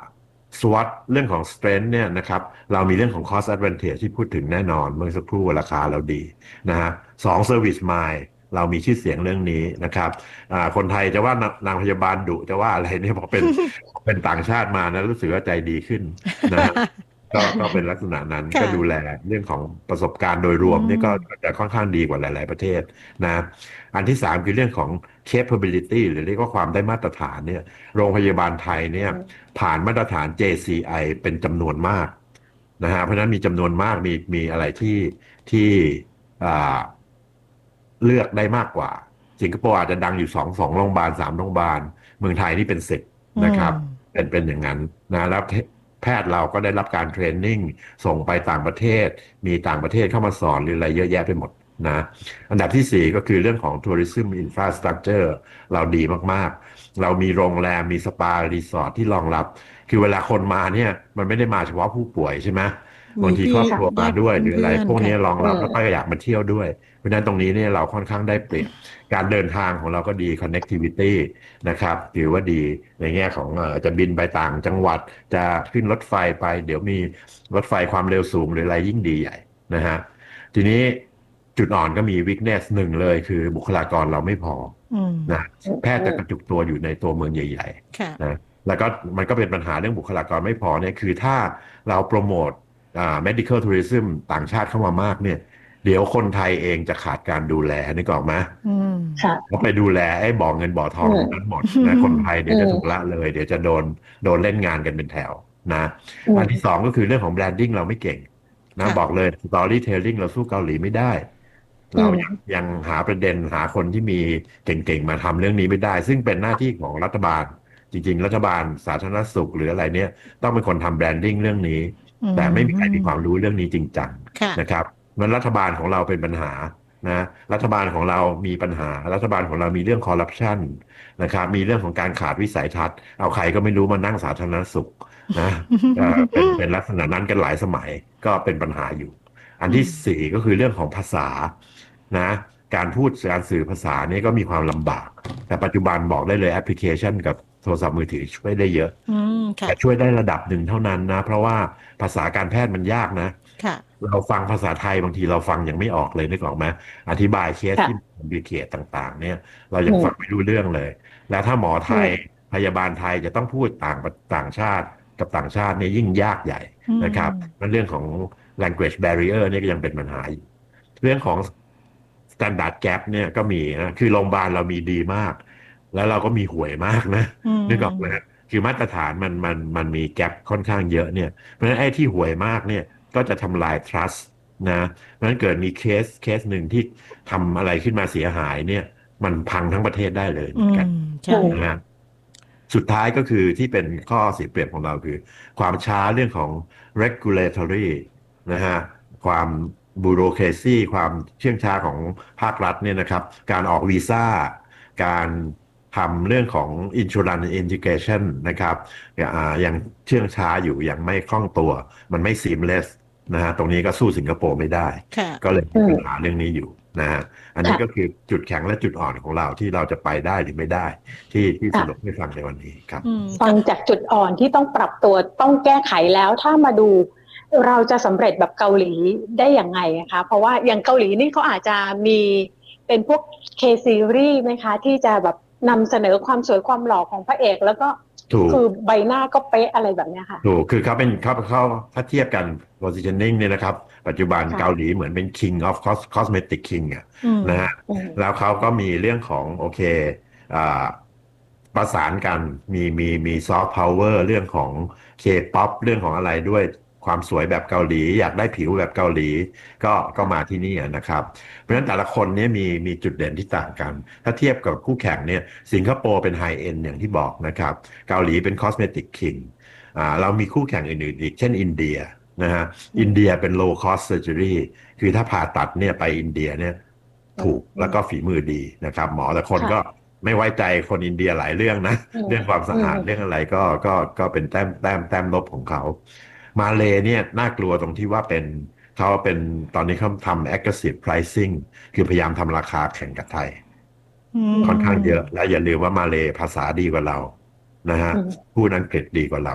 สวอตเรื่องของ strength เนี่ยนะครับเรามีเรื่องของ cost advantage ที่พูดถึงแน่นอนเมื่อสักครู่ราคาเราดีนะฮะสอง service mile เรามีชื่อเสียงเรื่องนี้นะครับคนไทยจะว่านางพยาบาลดุจะว่าอะไรเนี่ยพอเป็น เป็นต่างชาติมานะรู้สึกว่าใจดีขึ้นนะ ก็ก็เป็นลักษณะนั้นก็ดูแลเรื่องของประสบการณ์โดยรวมนี่ก็จะค่อนข้างดีกว่าหลายๆประเทศนะอันที่สามคือเรื่องของ capability หรือเรียกว่าความได้มาตรฐานเนี่ยโรงพยาบาลไทยเนี่ยผ่านมาตรฐาน เจ ซี ไอ เป็นจำนวนมากนะฮะเพราะฉะนั้นมีจำนวนมากมีมีอะไรที่ที่อ่าเลือกได้มากกว่าสิงคโปร์อาจจะดังอยู่สองสองโรงพยาบาลสามโรงพยาบาลเมืองไทยนี่เป็นสิบนะครับเป็นเป็นอย่างนั้นนะแล้วแพทย์เราก็ได้รับการเทรนนิ่งส่งไปต่างประเทศมีต่างประเทศเข้ามาสอนหรืออะไรเยอะแยะไปหมดนะอันดับที่สี่ก็คือเรื่องของ tourism infrastructure เราดีมากๆเรามีโรงแรมมีสปารีสอร์ทที่รองรับคือเวลาคนมาเนี่ยมันไม่ได้มาเฉพาะผู้ป่วยใช่ไหมบางทีครอบครัวมาด้วยหรืออะไรพวกนี้รองรับแล้วก็อยากมาเที่ยวด้วยเพราะฉะนั้นตรงนี้เนี่ยเราค่อนข้างได้เปรียบการเดินทางของเราก็ดี connectivity นะครับถือว่าดีในแง่ของเอ่อจะบินไปต่างจังหวัดจะขึ้นรถไฟไปเดี๋ยวมีรถไฟความเร็วสูงหรืออะไรยิ่งดีใหญ่นะฮะทีนี้จุดอ่อนก็มี weakness หนึ่งเลยคือบุคลากรเราไม่พอนะแพทย์จะกระจุกตัวอยู่ในตัวเมืองใหญ่ๆนะแล้วก็มันก็เป็นปัญหาเรื่องบุคลากรไม่พอเนี่ยคือถ้าเราโปรโมทอ่า medical tourism ต่างชาติเข้ามามากเนี่ยเดี๋ยวคนไทยเองจะขาดการดูแลนึกออกไหมเขาไปดูแลไอ้บ่อเงินบ่อทองนั้นหมดนะคนไทยเดี๋ยวจะถูกละเลยเดี๋ยวจะโดนโดนเล่นงานกันเป็นแถวนะอันที่สองก็คือเรื่องของ branding เราไม่เก่งนะบอกเลย storytelling เราสู้เกาหลีไม่ได้เรายังยังหาประเด็นหาคนที่มีเก่งๆมาทำเรื่องนี้ไม่ได้ซึ่งเป็นหน้าที่ของรัฐบาลจริงๆรัฐบาลสาธารณสุขหรืออะไรเนี่ยต้องเป็นคนทำ branding เรื่องนี้แต่ไม่มีใครมีความรู้เรื่องนี้จริงจังนะครับมันรัฐบาลของเราเป็นปัญหานะรัฐบาลของเรามีปัญหารัฐบาลของเรามีเรื่องคอร์รัปชันนะครับมีเรื่องของการขาดวิสัยทัศน์เอาใครก็ไม่รู้มานั่งสาธารณสุขนะ เป็นเป็นลักษณะนั้นกันหลายสมัยก็เป็นปัญหาอยู่อันที่สี่ก็คือเรื่องของภาษานะการพูดการสื่อภาษานี่ก็มีความลำบากแต่ปัจจุบันบอกได้เลยแอปพลิเคชันกับโทรศัพท์มือถือช่วยได้เยอะแต่ช่วยได้ระดับหนึ่งเท่านั้นนะเพราะว่าภาษาการแพทย์มันยากนะเราฟังภาษาไทยบางทีเราฟังยังไม่ออกเลยนึกออกไหมอธิบายเคสที่คอมพลีเคทต่างๆเนี่ยเรายังฟังไม่รู้เรื่องเลยแล้วถ้าหมอไทยพยาบาลไทยจะต้องพูดต่างต่างชาติกับต่างชาติเนี่ยยิ่งยากใหญ่นะครับนั่นเรื่องของ language barrier นี่ก็ยังเป็นปัญหาอยู่เรื่องของ standard gap เนี่ยก็มีนะคือโรงพยาบาลเรามีดีมากแล้วเราก็มีห่วยมากนะนึกออกไหมคือมาตรฐานมันมันมันมีแกปค่อนข้างเยอะเนี่ยเพราะฉะนั้นไอ้ที่ห่วยมากเนี่ยก็จะทำลาย trust นะเพราะฉะนั้นเกิดมีเคสเคสหนึ่งที่ทำอะไรขึ้นมาเสียหายเนี่ยมันพังทั้งประเทศได้เลยเหมือนกันนะสุดท้ายก็คือที่เป็นข้อเสียเปรียบของเราคือความช้าเรื่องของ regulatory นะฮะความบูโรเครซีความเชื่องช้าของภาครัฐเนี่ยนะครับการออกวีซ่าการทำเรื่องของ insurance integration นะครับยังเชื่องช้าอยู่ยังไม่คล่องตัวมันไม่ seamless นะฮะตรงนี้ก็สู้สิงคโปร์ไม่ได้ก็เลยมีปัญหาเรื่องนี้อยู่นะฮะอันนี้ก็คือจุดแข็งและจุดอ่อนของเราที่เราจะไปได้หรือไม่ได้ที่ที่สรุปให้ฟังในวันนี้ครับฟังจากจุดอ่อนที่ต้องปรับตัวต้องแก้ไขแล้วถ้ามาดูเราจะสำเร็จแบบเกาหลีได้อย่างไงนะคะเพราะว่าอย่างเกาหลีนี่เขาอาจจะมีเป็นพวก K series ไหมคะที่จะแบบนำเสนอความสวยความหล่อของพระเอกแล้วก็คือใบหน้าก็เป๊ะอะไรแบบนี้ค่ะถูกคือเขาเป็นเขาเขาถ้าเทียบกัน positioning เนี่ยนะครับปัจจุบันเกาหลีเหมือนเป็น king of cosmetic king อ่ะนะฮะแล้วเขาก็มีเรื่องของโอเคอ่าประสานกันมีมีมีซอฟต์พาวเวอร์เรื่องของ K-pop เรื่องของอะไรด้วยความสวยแบบเกาหลีอยากได้ผิวแบบเกาหลีก็ก็มาที่นี่นะครับเพราะฉะนั้นแต่ละคนเนี่ยมีมีจุดเด่นที่ต่างกันถ้าเทียบกับคู่แข่งเนี่ยสิงคโปร์เป็นไฮเอ็นด์อย่างที่บอกนะครับเกาหลีเป็นคอสเมติกคิงอ่าเรามีคู่แข่งอื่นๆอีกเช่นอินเดียนะฮะอินเดียเป็นโลคอสเซอร์เจอรี่คือถ้าผ่าตัดเนี่ยไปอินเดียเนี่ยถูกแล้วก็ฝีมือดีนะครับหมอแต่คนก็ไม่ไว้ใจคนอินเดียหลายเรื่องนะเรื่องความสะอาดเรื่องอะไรก็ก็ก็เป็นแต้มแต้มแต้มลบของเขามาเลเนี่ยน่ากลัวตรงที่ว่าเป็นเขาเป็นตอนนี้เขาทำ aggressive pricing คือพยายามทำราคาแข่งกับไทยค่อนข้างเยอะและอย่าลืมว่ามาเลภาษาดีกว่าเรานะฮะพูดอังกฤษดีกว่าเรา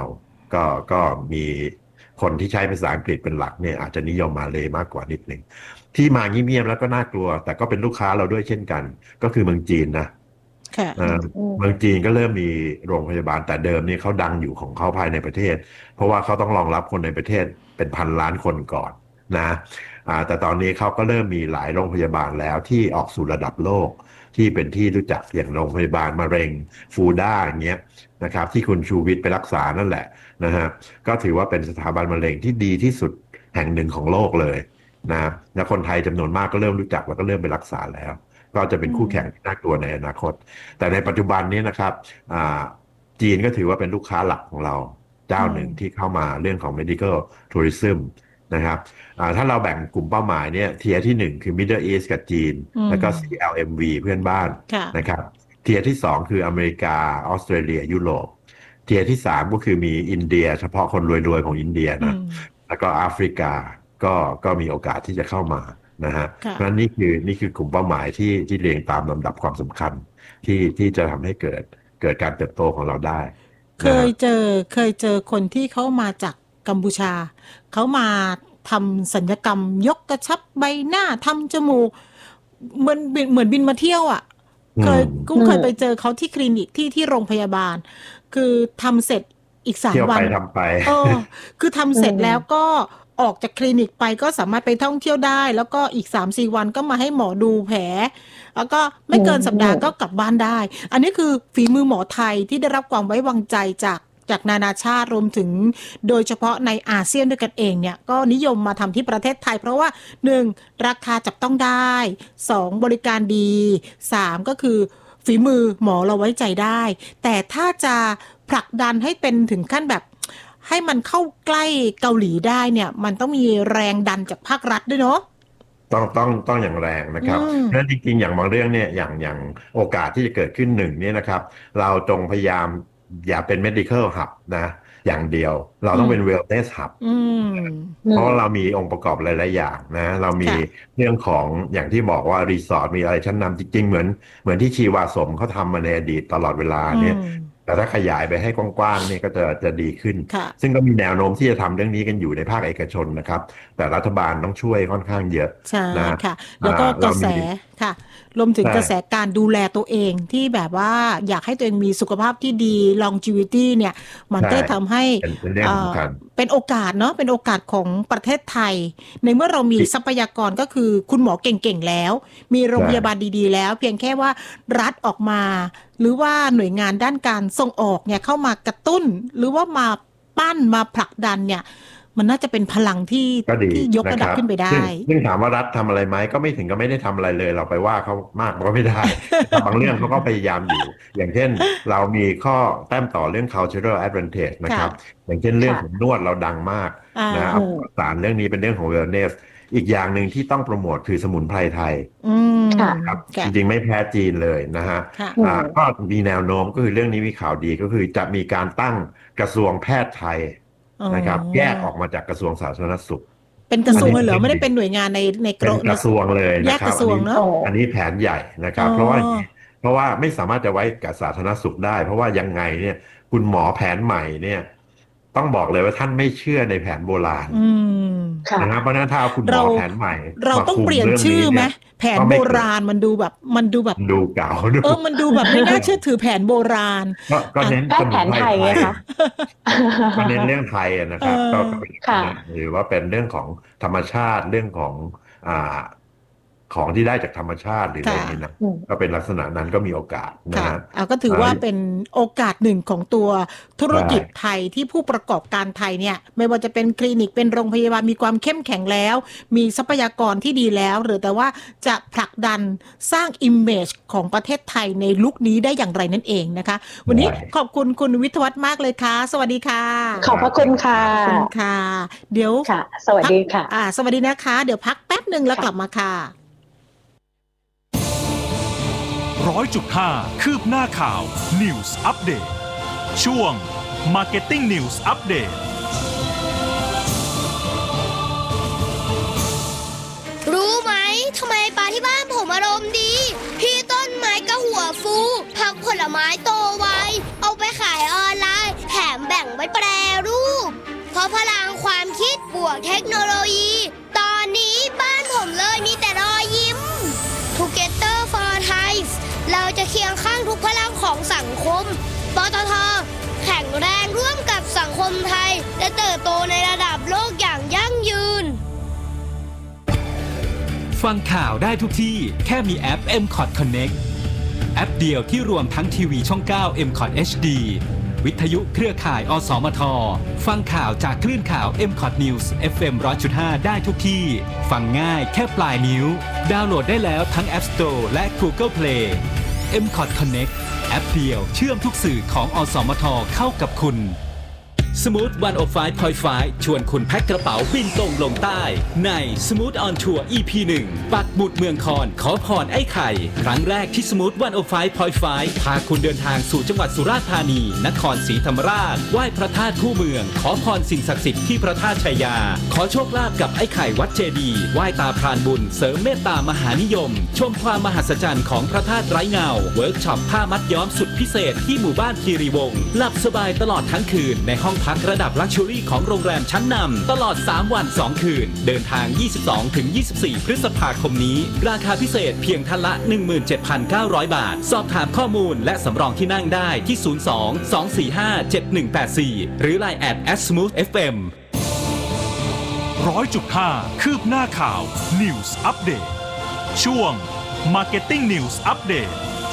ก็ก็มีคนที่ใช้ภาษาอังกฤษเป็นหลักเนี่ยอาจจะนิยมมาเลยมากกว่านิดหนึ่งที่มาเงียบๆแล้วก็น่ากลัวแต่ก็เป็นลูกค้าเราด้วยเช่นกันก็คือเมืองจีนนะเมืองจีนก็เริ่มมีโรงพยาบาลแต่เดิมนี่เขาดังอยู่ของเขาภายในประเทศเพราะว่าเขาต้องรองรับคนในประเทศเป็นพันล้านคนก่อนนะแต่ตอนนี้เขาก็เริ่มมีหลายโรงพยาบาลแล้วที่ออกสู่ระดับโลกที่เป็นที่รู้จักอย่างโรงพยาบาลมะเร็งฟูด้าอย่างเงี้ยนะครับที่คุณชูวิทย์ไปรักษานั่นแหละนะฮะก็ถือว่าเป็นสถาบันมะเร็งที่ดีที่สุดแห่งหนึ่งของโลกเลยนะและคนไทยจำนวนมากก็เริ่มรู้จักแล้วก็เริ่มไปรักษาแล้วก็จะเป็นคู่แข่งที่น่ากลัวในอนาคตแต่ในปัจจุบันนี้นะครับจีนก็ถือว่าเป็นลูกค้าหลักของเราเจ้าหนึ่งที่เข้ามาเรื่องของ medical tourism นะครับถ้าเราแบ่งกลุ่มเป้าหมายเนี่ยเทียร์ที่หนึ่งคือ Middle East กับจีนแล้วก็ ซี แอล เอ็ม วี เพื่อนบ้านนะครับเทียร์ที่สองคืออเมริกาออสเตรเลียยุโรปเทียร์ที่สามก็คือมีอินเดียเฉพาะคนรวยๆของอินเดียนะแล้วก็แอฟริกาก็ก็มีโอกาสที่จะเข้ามานะฮะเพราะฉะนั้นนี่คือนี่คือกลุ่มเป้าหมายที่ที่เรียงตามลำดับความสำคัญที่ที่จะทำให้เกิดเกิดการเติบโตของเราได้เคยเจอเคยเจอคนที่เขามาจากกัมพูชาเขามาทำศัลยกรรมยกกระชับใบหน้าทำจมูกเหมือนเหมือนบินมาเที่ยวอ่ะเคยกุ้งเคยไปเจอเขาที่คลินิกที่ที่โรงพยาบาลคือทำเสร็จอีกสามวันทำไปเออคือทำเสร็จแล้วก็ออกจากคลินิกไปก็สามารถไปท่องเที่ยวได้แล้วก็อีก สามสี่ วันก็มาให้หมอดูแผลแล้วก็ไม่เกินสัปดาห์ก็กลับบ้านได้อันนี้คือฝีมือหมอไทยที่ได้รับความไว้วางใจจากจากนานาชาติรวมถึงโดยเฉพาะในอาเซียนด้วยกันเองเนี่ยก็นิยมมาทำที่ประเทศไทยเพราะว่าหนึ่งราคาจับต้องได้สองบริการดีสามก็คือฝีมือหมอเราไว้ใจได้แต่ถ้าจะผลักดันให้เป็นถึงขั้นแบบให้มันเข้าใกล้เกาหลีได้เนี่ยมันต้องมีแรงดันจากภาครัฐด้วยเนาะต้องต้องต้องอย่างแรงนะครับเพราะฉะนั้นจริงๆอย่างบางเรื่องเนี่ยอย่างอย่างโอกาสที่จะเกิดขึ้นหนึ่งเนี่ยนะครับเราจงพยายามอย่าเป็น medical hub นะอย่างเดียวเราต้องเป็น wellness hub เพราะเรามีองค์ประกอบหลายๆอย่างนะเรามีเรื่องของอย่างที่บอกว่ารีสอร์ทมีอะไรชั้นนำจริงๆเหมือนเหมือนที่ชีวาสมเขาทำมาในอดีตตลอดเวลาเนี่ยแต่ถ้าขยายไปให้กว้างๆนี่ก็จะจะดีขึ้นซึ่งก็มีแนวโน้มที่จะทำเรื่องนี้กันอยู่ในภาคเอกชนนะครับแต่รัฐบาลต้องช่วยค่อนข้างเยอะใช่ค่ะแล้วก็กระแสค่ะรวมถึงกระแสการดูแลตัวเองที่แบบว่าอยากให้ตัวเองมีสุขภาพที่ดี longevity เนี่ยมันก็ทำให้เป็นโอกาสเนาะเป็นโอกาสของประเทศไทยในเมื่อเรามีทรัพยากรก็คือคุณหมอเก่งๆแล้วมีโรงพยาบาลดีๆแล้วเพียงแค่ว่ารัฐออกมาหรือว่าหน่วยงานด้านการส่งออกเนี่ยเข้ามากระตุ้นหรือว่ามาปั้นมาผลักดันเนี่ยมันน่าจะเป็นพลังที่ที่ยกระดับขึ้นไปได้ซึ่งถามว่ารัฐทำอะไรไหมก็ไม่ถึงก็ไม่ได้ทำอะไรเลยเราไปว่าเขามากก็ไม่ได้ บางเรื่องเขาก็พยายามอยู่อย่างเช่นเรามีข้อแต้มต่อเรื่อง cultural advantage นะครับอย่างเช่นเรื่องของนวดเราดังมากนะสารเรื่องนี้เป็นเรื่องของ wellness อีกอย่างหนึ่งที่ต้องโปรโมทคือสมุนไพรไทยครับจริงๆไม่แพ้จีนเลยนะฮะก็มีแนวโน้มก็คือเรื่องนี้มีข่าวดีก็คือจะมีการตั้งกระทรวงแพทย์ไทยนะครับแยกออกมาจากกระทรวงสาธารณสุขเป็นกระทรวงเลยเหรอไม่ได้เป็นหน่วยงานในในกระทรวงเลยนะครับอันนี้แผนใหญ่นะครับเพราะว่าเพราะว่าไม่สามารถจะไว้กับสาธารณสุขได้เพราะว่ายังไงเนี่ยคุณหมอแผนใหม่เนี่ยต้องบอกเลยว่าท่านไม่เชื่อในแผนโบราณนะครับเพราะนั้นถ้าคุณหมอแผนใหม่เราต้องเปลี่ยนชื่อไหมแผนโบราณมันดูแบบมันดูแบบดูเก่าเออมันดูแบบไม่น่าเชื่อถือแผนโบราณก็เน้นแผนไทยไงคะก็เน้นเรื่องไทยนะครับก็หรือว่าเป็นเรื่องของธรรมชาติเรื่องของอ่าของที่ได้จากธรรมชาติหรืออะไรนี้นะก็เป็นลักษณะนั้นก็มีโอกาสนะฮะก็ถือว่าเป็นโอกาสหนึ่งของตัวธุรกิจไทยที่ผู้ประกอบการไทยเนี่ยไม่ว่าจะเป็นคลินิกเป็นโรงพยาบาลมีความเข้มแข็งแล้วมีทรัพยากรที่ดีแล้วหรือแต่ว่าจะผลักดันสร้างอิมเมจของประเทศไทยในลุคนี้ได้อย่างไรนั่นเองนะคะวันนี้ขอบคุณคุณวิทยวัฒน์มากเลยค่ะสวัสดีค่ะขอบพระคุณค่ะขอบคุณค่ะเดี๋ยวค่ะสวัสดีค่ะอ่าสวัสดีนะคะเดี๋ยวพักแป๊บนึงแล้วกลับมาค่ะร้อยจุดห้าคืบหน้าข่าว News Update ช่วง Marketing News Update รู้ไหมทำไมปลาที่บ้านผมอารมณ์ดีพี่ต้นไม้ก็หัวฟูผักผลไม้โตไวเอาไปขายออนไลน์แถมแบ่งไว้แปรรูเทคโนโลยีตอนนี้บ้านผมเลยมีแต่รอยยิ้ม Together for Thai เราจะเคียงข้างทุกพลังของสังคมปตท.แข็งแรงร่วมกับสังคมไทยและเติบโตในระดับโลกอย่างยั่งยืนฟังข่าวได้ทุกที่แค่มีแอป เอ็ม คอท Connect แอปเดียวที่รวมทั้งทีวีช่อง เก้า เอ็ม คอท เอช ดี วิทยุเครือข่ายอสมทฟังข่าวจากคลื่นข่าว เอ็ม คอท News เอฟ เอ็ม หนึ่งร้อยจุดห้า ได้ทุกที่ฟังง่ายแค่ปลายนิ้วดาวน์โหลดได้แล้วทั้ง App Store และ Google Play เอ็ม คอท Connect แอปเดียวเชื่อมทุกสื่อของอสมทเข้ากับคุณSmooth หนึ่งศูนย์ห้า จุดห้า ชวนคุณแพ็คกระเป๋าบินตรงลงใต้ใน Smooth on Tour อี พี หนึ่ง ปักหมุดเมืองคอนขอพรไอ้ไข่ครั้งแรกที่ Smooth หนึ่งศูนย์ห้า จุดห้า พาคุณเดินทางสู่จังหวัดสุราษฎร์ธานีนครศรีธรรมราชไหว้พระธาตุคู่เมืองขอพรสิ่งศักดิ์สิทธิ์ที่พระธาตุชัยยาขอโชคลาภกับไอ้ไข่วัดเจดีย์ไหว้ตาพรานบุญเสริมเมตตามหานิยมชมความมหัศจรรย์ของพระธาตุไร้เงาเวิร์กช็อปผ้ามัดย้อมสุดพิเศษที่หมู่บ้านคีรีวงศ์หลับสบายตลอดทั้งคืนในห้องพักระดับลักชัวรี่ของโรงแรมชั้นนำตลอดสามวันสองคืนเดินทาง ยี่สิบสองถึงยี่สิบสี่ พฤษภาคมนี้ราคาพิเศษเพียงท่านละ หนึ่งหมื่นเจ็ดพันเก้าร้อย บาทสอบถามข้อมูลและสำรองที่นั่งได้ที่ ศูนย์ สอง สอง สี่ ห้า เจ็ด หนึ่ง แปด สี่ หรือ ไลน์ แอท แอท สมูท เอฟ เอ็มร้อยจุดห้า คืบหน้าข่าว News Update ช่วง Marketing News Update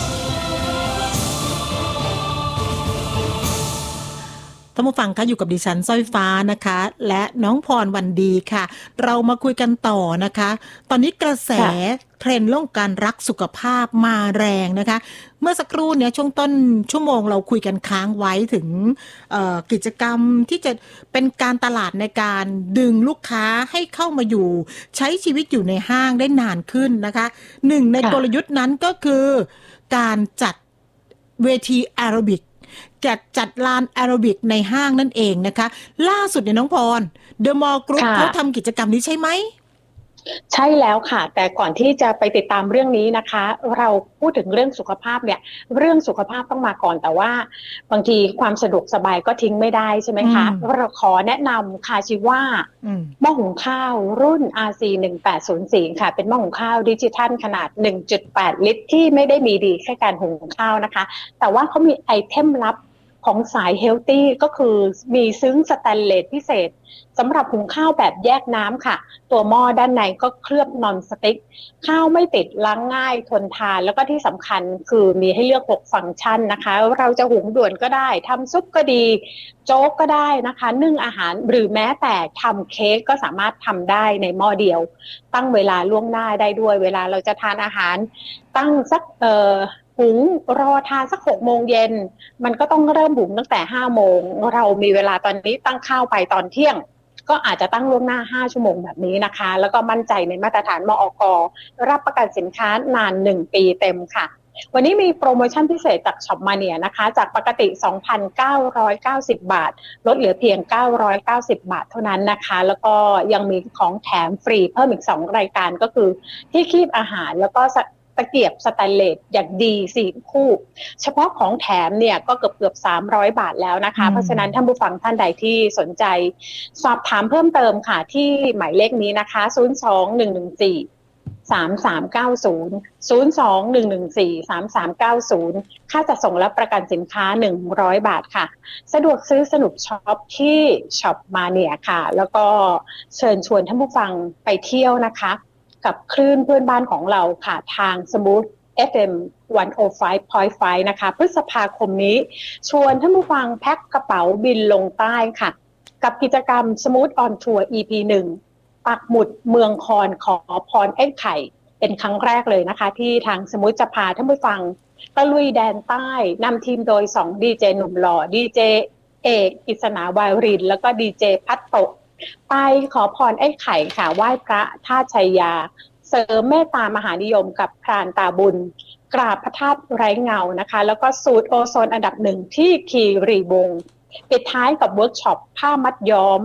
ท่านผู้ฟังคะอยู่กับดิฉันสร้อยฟ้านะคะและน้องพรวันดีค่ะเรามาคุยกันต่อนะคะตอนนี้กระแสเทรนด์เรื่องการรักสุขภาพมาแรงนะคะเมื่อสักครู่เนี้ยช่วงต้นชั่วโมงเราคุยกันค้างไว้ถึงกิจกรรมที่จะเป็นการตลาดในการดึงลูกค้าให้เข้ามาอยู่ใช้ชีวิตอยู่ในห้างได้นานขึ้นนะคะหนึ่งในกลยุทธ์นั้นก็คือการจัดเวทีแอโรบิกจัดจัดลานแอโรบิกในห้างนั่นเองนะคะล่าสุดเนี่ยน้องพรเดอะมอลล์กรุ๊ปเขาทำกิจกรรมนี้ใช่ไหมใช่แล้วค่ะแต่ก่อนที่จะไปติดตามเรื่องนี้นะคะเราพูดถึงเรื่องสุขภาพเนี่ยเรื่องสุขภาพต้องมาก่อนแต่ว่าบางทีความสะดวกสบายก็ทิ้งไม่ได้ใช่ไหมคะเราขอแนะนำคาชิว่าหม้อหุงข้าวรุ่น อาร์ ซี หนึ่งแปดศูนย์สี่ ค่ะเป็นหม้อหุงข้าวดิจิทัลขนาด หนึ่งจุดแปด ลิตรที่ไม่ได้มีดีแค่การหุงข้าวนะคะแต่ว่าเขามีไอเทมลับของสายเฮลตี้ก็คือมีซึ้งสแตนเลสพิเศษสำหรับหุงข้าวแบบแยกน้ำค่ะตัวหม้อด้านในก็เคลือบนอนสติ๊กข้าวไม่ติดล้างง่ายทนทานแล้วก็ที่สำคัญคือมีให้เลือกหกฟังก์ชันนะคะเราจะหุงด่วนก็ได้ทำซุปก็ดีโจ๊กก็ได้นะคะนึ่งอาหารหรือแม้แต่ทำเค้กก็สามารถทำได้ในหม้อเดียวตั้งเวลาล่วงหน้าได้ด้วยเวลาเราจะทานอาหารตั้งสักเอ่อหุงรอทานสักหกโมงเย็นมันก็ต้องเริ่มหุงตั้งแต่ห้าโมงเรามีเวลาตอนนี้ตั้งข้าวไปตอนเที่ยงก็อาจจะตั้งล่วงหน้าห้าชั่วโมงแบบนี้นะคะแล้วก็มั่นใจในมาตรฐานมอก.รับประกันสินค้านานหนึ่งปีเต็มค่ะวันนี้มีโปรโมชั่นพิเศษจากช็อปมาเนียนะคะจากปกติ สองพันเก้าร้อยเก้าสิบ บาทลดเหลือเพียงเก้าร้อยเก้าสิบบาทเท่านั้นนะคะแล้วก็ยังมีของแถมฟรีเพิ่มอีกสองรายการก็คือที่คีบอาหารแล้วก็ตะเกียบสแตนเลสอย่างดีสี่คู่เฉพาะของแถมเนี่ยก็เกือบเกือบสามร้อยบาทแล้วนะคะเพราะฉะนั้นท่านผู้ฟังท่านใดที่สนใจสอบถามเพิ่มเติมค่ะที่หมายเลขนี้นะคะศูนย์ สอง หนึ่ง หนึ่ง สี่ สาม สาม เก้า ศูนย์ ศูนย์ สอง หนึ่ง หนึ่ง สี่ สาม สาม เก้า ศูนย์ค่าจัดส่งและประกันสินค้าหนึ่งร้อยบาทค่ะสะดวกซื้อสนุกช็อปที่ช็อปมาเนียค่ะแล้วก็เชิญชวนท่านผู้ฟังไปเที่ยวนะคะกับคลื่นเพื่อนบ้านของเราค่ะทาง Smooth เอฟ เอ็ม หนึ่งศูนย์ห้า จุดห้า นะคะพฤษภาคมนี้ชวนท่านผู้ฟังแพ็คกระเป๋าบินลงใต้ค่ะกับกิจกรรม Smooth on Tour อี พี หนึ่ง ปักหมุดเมืองคอนขอพรไอ้ไข่เป็นครั้งแรกเลยนะคะที่ทาง Smooth จะพาท่านผู้ฟังตะลุยแดนใต้นำทีมโดยสองดีเจหนุ่มหล่อดีเจเอกกฤษณาวารินแล้วก็ดีเจพัตโตะไปขอพรไอ้ไข่ค่ะไหว้พระธาตุชัยยาเสริมเมตตามหานิยมกับพรานตาบุญกราบพระธาตุไร้เงานะคะแล้วก็สูตรโอโซนอันดับหนึ่งที่คีรีวงศ์ปิดท้ายกับเวิร์กช็อปผ้ามัดย้อม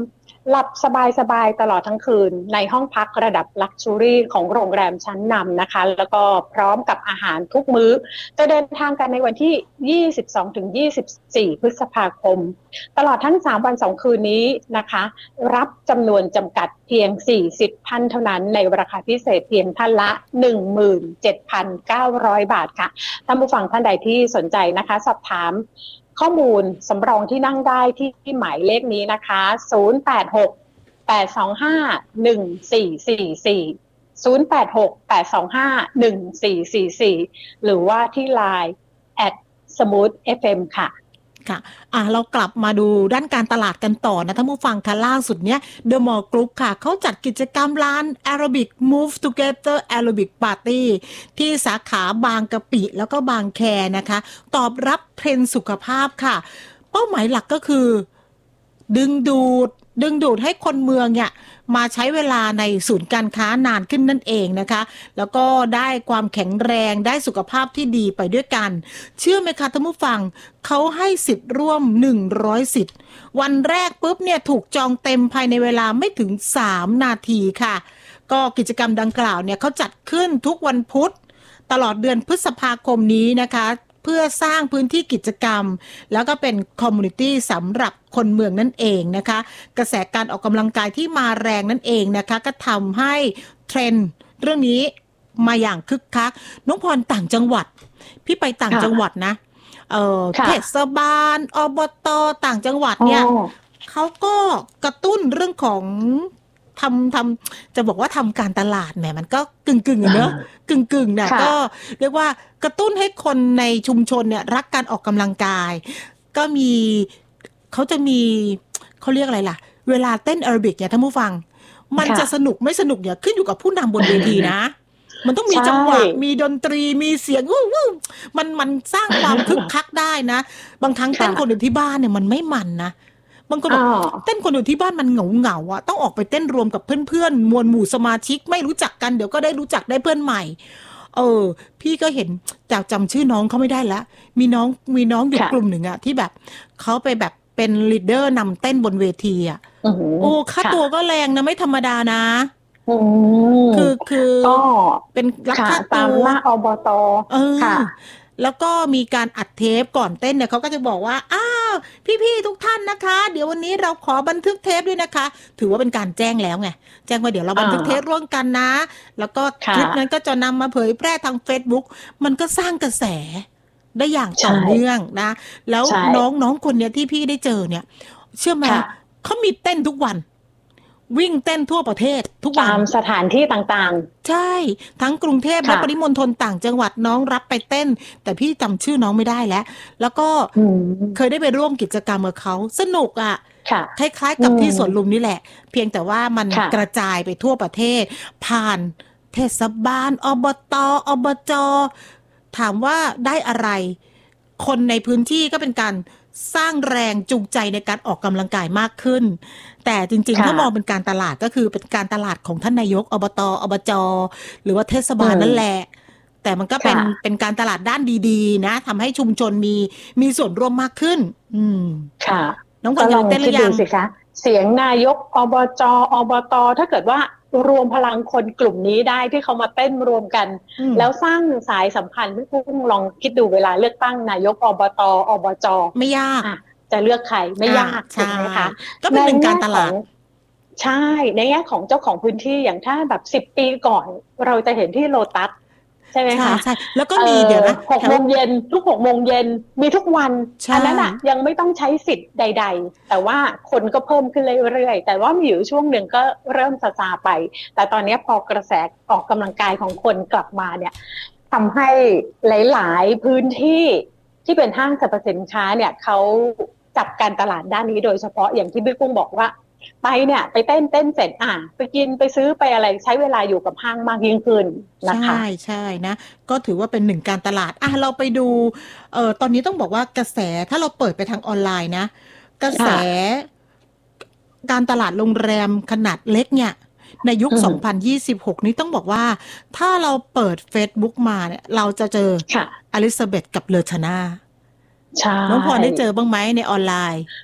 หลับสบายๆตลอดทั้งคืนในห้องพักระดับลักชัวรี่ของโรงแรมชั้นนำนะคะแล้วก็พร้อมกับอาหารทุกมื้อจะเดินทางกันในวันที่ ยี่สิบสองถึงยี่สิบสี่ พฤษภาคมตลอดทั้งสามวันสองคืนนี้นะคะรับจำนวนจำกัดเพียงสี่สิบท่านเท่านั้นในราคาพิเศษเพียงท่านละ หนึ่งหมื่นเจ็ดพันเก้าร้อย บาทค่ะท่านผู้ฟังท่านใดที่สนใจนะคะสอบถามข้อมูลสำรองที่นั่งได้ที่ที่หมายเลขนี้นะคะศูนย์ แปด หก แปด สอง ห้า หนึ่ง สี่ สี่ สี่ ศูนย์ แปด หก แปด สอง ห้า หนึ่ง สี่ สี่ สี่ หรือว่าที่ ไลน์ แอท สมูท เอฟ เอ็ม ค่ะค่ะอ่ะเรากลับมาดูด้านการตลาดกันต่อนะท่านผู้ฟังค่ะล่าสุดเนี้ย The Mall Group ค่ะเขาจัดกิจกรรมร้าน Arabic Move Together Arabic Party ที่สาขาบางกะปิแล้วก็บางแคนะคะตอบรับเทรนด์สุขภาพค่ะเป้าหมายหลักก็คือดึงดูดดึงดูดให้คนเมืองเนี่ยมาใช้เวลาในศูนย์การค้านานขึ้นนั่นเองนะคะแล้วก็ได้ความแข็งแรงได้สุขภาพที่ดีไปด้วยกันเชื่อไหมคะท่านผู้ฟังเขาให้สิทธิ์ร่วมหนึ่งร้อยสิทธิ์วันแรกปุ๊บเนี่ยถูกจองเต็มภายในเวลาไม่ถึงสามนาทีค่ะก็กิจกรรมดังกล่าวเนี่ยเขาจัดขึ้นทุกวันพุธตลอดเดือนพฤษภาคมนี้นะคะเพื่อสร้างพื้นที่กิจกรรมแล้วก็เป็นคอมมูนิตี้สำหรับคนเมืองนั่นเองนะคะกระแสการออกกำลังกายที่มาแรงนั่นเองนะคะก็ทำให้เทรนด์เรื่องนี้มาอย่างคึกคักน้องพรต่างจังหวัดพี่ไปต่างจังหวัดนะเอ่อเทศบาลอบต.ต่างจังหวัดเนี่ยเขาก็กระตุ้นเรื่องของทำทำจะบอกว่าทำการตลาดแหมมันก็กึ่งกึ่งเนอะกึ่งกึ่งเนี่ยก็เรียกว่ากระตุ้นให้คนในชุมชนเนี่ยรักการออกกำลังกายก็มีเขาจะมีเขาเรียกอะไรล่ะเวลาเต้นแอโรบิกเนี่ยท่านผู้ฟังมันจะสนุกไม่สนุกเนี่ยขึ้นอยู่กับผู้นำบนเวทีนะมันต้องมีจังหวะมีดนตรีมีเสียงวู้วู้มันมันสร้างความคึกคักได้นะบางครั้งเต้นคนอยู่ที่บ้านเนี่ยมันไม่มันนะบางคนบอกเต้นคนอยู่ที่บ้านมันเหงาเหงาอ่ะต้องออกไปเต้นรวมกับเพื่อนๆมวลหมู่สมาชิกไม่รู้จักกันเดี๋ยวก็ได้รู้จักได้เพื่อนใหม่เออพี่ก็เห็นจากจำชื่อน้องเขาไม่ได้ละมีน้องมีน้องอยู่กลุ่มหนึ่งอ่ะที่แบบเขาไปแบบเป็นลีดเดอร์นำเต้นบนเวทีอ่ะโอ้ค่าตัวก็แรงนะไม่ธรรมดานะคือคือเป็นราคาตามหน้าอบต.ค่ะแล้วก็มีการอัดเทปก่อนเต้นเนี่ยเขาก็จะบอกว่าอ้าวพี่ๆทุกท่านนะคะเดี๋ยววันนี้เราขอบันทึกเทปด้วยนะคะถือว่าเป็นการแจ้งแล้วไงแจ้งว่าเดี๋ยวเราบันทึกเทปร่วมกันนะแล้วก็คลิปนั้นก็จะนำมาเผยแพร่ทาง Facebook มันก็สร้างกระแสได้อย่างต่อเนื่องนะแล้วน้องๆคนเนี้ยที่พี่ได้เจอเนี่ยเชื่อไหมเขามีเต้นทุกวันวิ่งเต้นทั่วประเทศทุกวันตามสถานที่ต่างๆใช่ทั้งกรุงเทพและปริมณฑลต่างจังหวัดน้องรับไปเต้นแต่พี่จำชื่อน้องไม่ได้แล้วแล้วก็เคยได้ไปร่วมกิจกรรมกับเขาสนุกอ่ะคล้ายๆกับที่สวนลุมนี่แหละเพียงแต่ว่ามันกระจายไปทั่วประเทศผ่านเทศบาลอบต.อบจ.ถามว่าได้อะไรคนในพื้นที่ก็เป็นการสร้างแรงจูงใจในการออกกำลังกายมากขึ้นแต่จริงๆถ้ามองเป็นการตลาดก็คือเป็นการตลาดของท่านนายกอบต.อบจ.หรือว่าเทศบาลนั่นแหละแต่มันก็เป็นเป็นการตลาดด้านดีๆนะทำให้ชุมชนมีมีส่วนร่วมมากขึ้นอืมค่ะน้องคนยังเต้นหรือยังสิคะเสียงนายกอบจ.อบต.ถ้าเกิดว่ารวมพลังคนกลุ่มนี้ได้ที่เขามาเต้นรวมกันแล้วสร้างสายสัมพันธ์พี่กุ้งลองคิดดูเวลาเลือกตั้งนายกอบต.อบจ.ไม่ยากจะเลือกใครไม่ยากใช่ไหมคะก็เป็นหนึ่งการตลาดใช่ในแง่ของเจ้าของพื้นที่อย่างถ้าแบบสิบปีก่อนเราจะเห็นที่โลตัสใช่ไหมคะใช่แล้วก็มีเดี๋ยวนะหกโมงเย็นทุกหกโมงเย็นมีทุกวันอันนั้นอ่ะยังไม่ต้องใช้สิทธิ์ใดๆแต่ว่าคนก็เพิ่มขึ้นเรื่อยๆแต่ว่ามีอยู่ช่วงหนึ่งก็เริ่มซาซาไปแต่ตอนนี้พอกระแสออกกำลังกายของคนกลับมาเนี่ยทำให้หลายๆพื้นที่ที่เป็นห้างสรรพสินค้าเนี่ยเขาจับการตลาดด้านนี้โดยเฉพาะอย่างที่พี่กุ้งบอกว่าไปเนี่ยไปเต้นเต้นเสร็จอ่ะไปกินไปซื้อไปอะไรใช้เวลาอยู่กับห้างมากยิ่งขึ้นนะคะใช่ใช่นะก็ถือว่าเป็นหนึ่งการตลาดอ่ะเราไปดูเอ่อตอนนี้ต้องบอกว่ากระแสถ้าเราเปิดไปทางออนไลน์นะกระแสการตลาดโรงแรมขนาดเล็กเนี่ยในยุคสองพันยี่สิบหกนี้ต้องบอกว่าถ้าเราเปิด Facebook มาเนี่ยเราจะเจออลิซาเบธกับเลอชนาใช่น้องพรได้เจอบ้างไหมในออนไลน์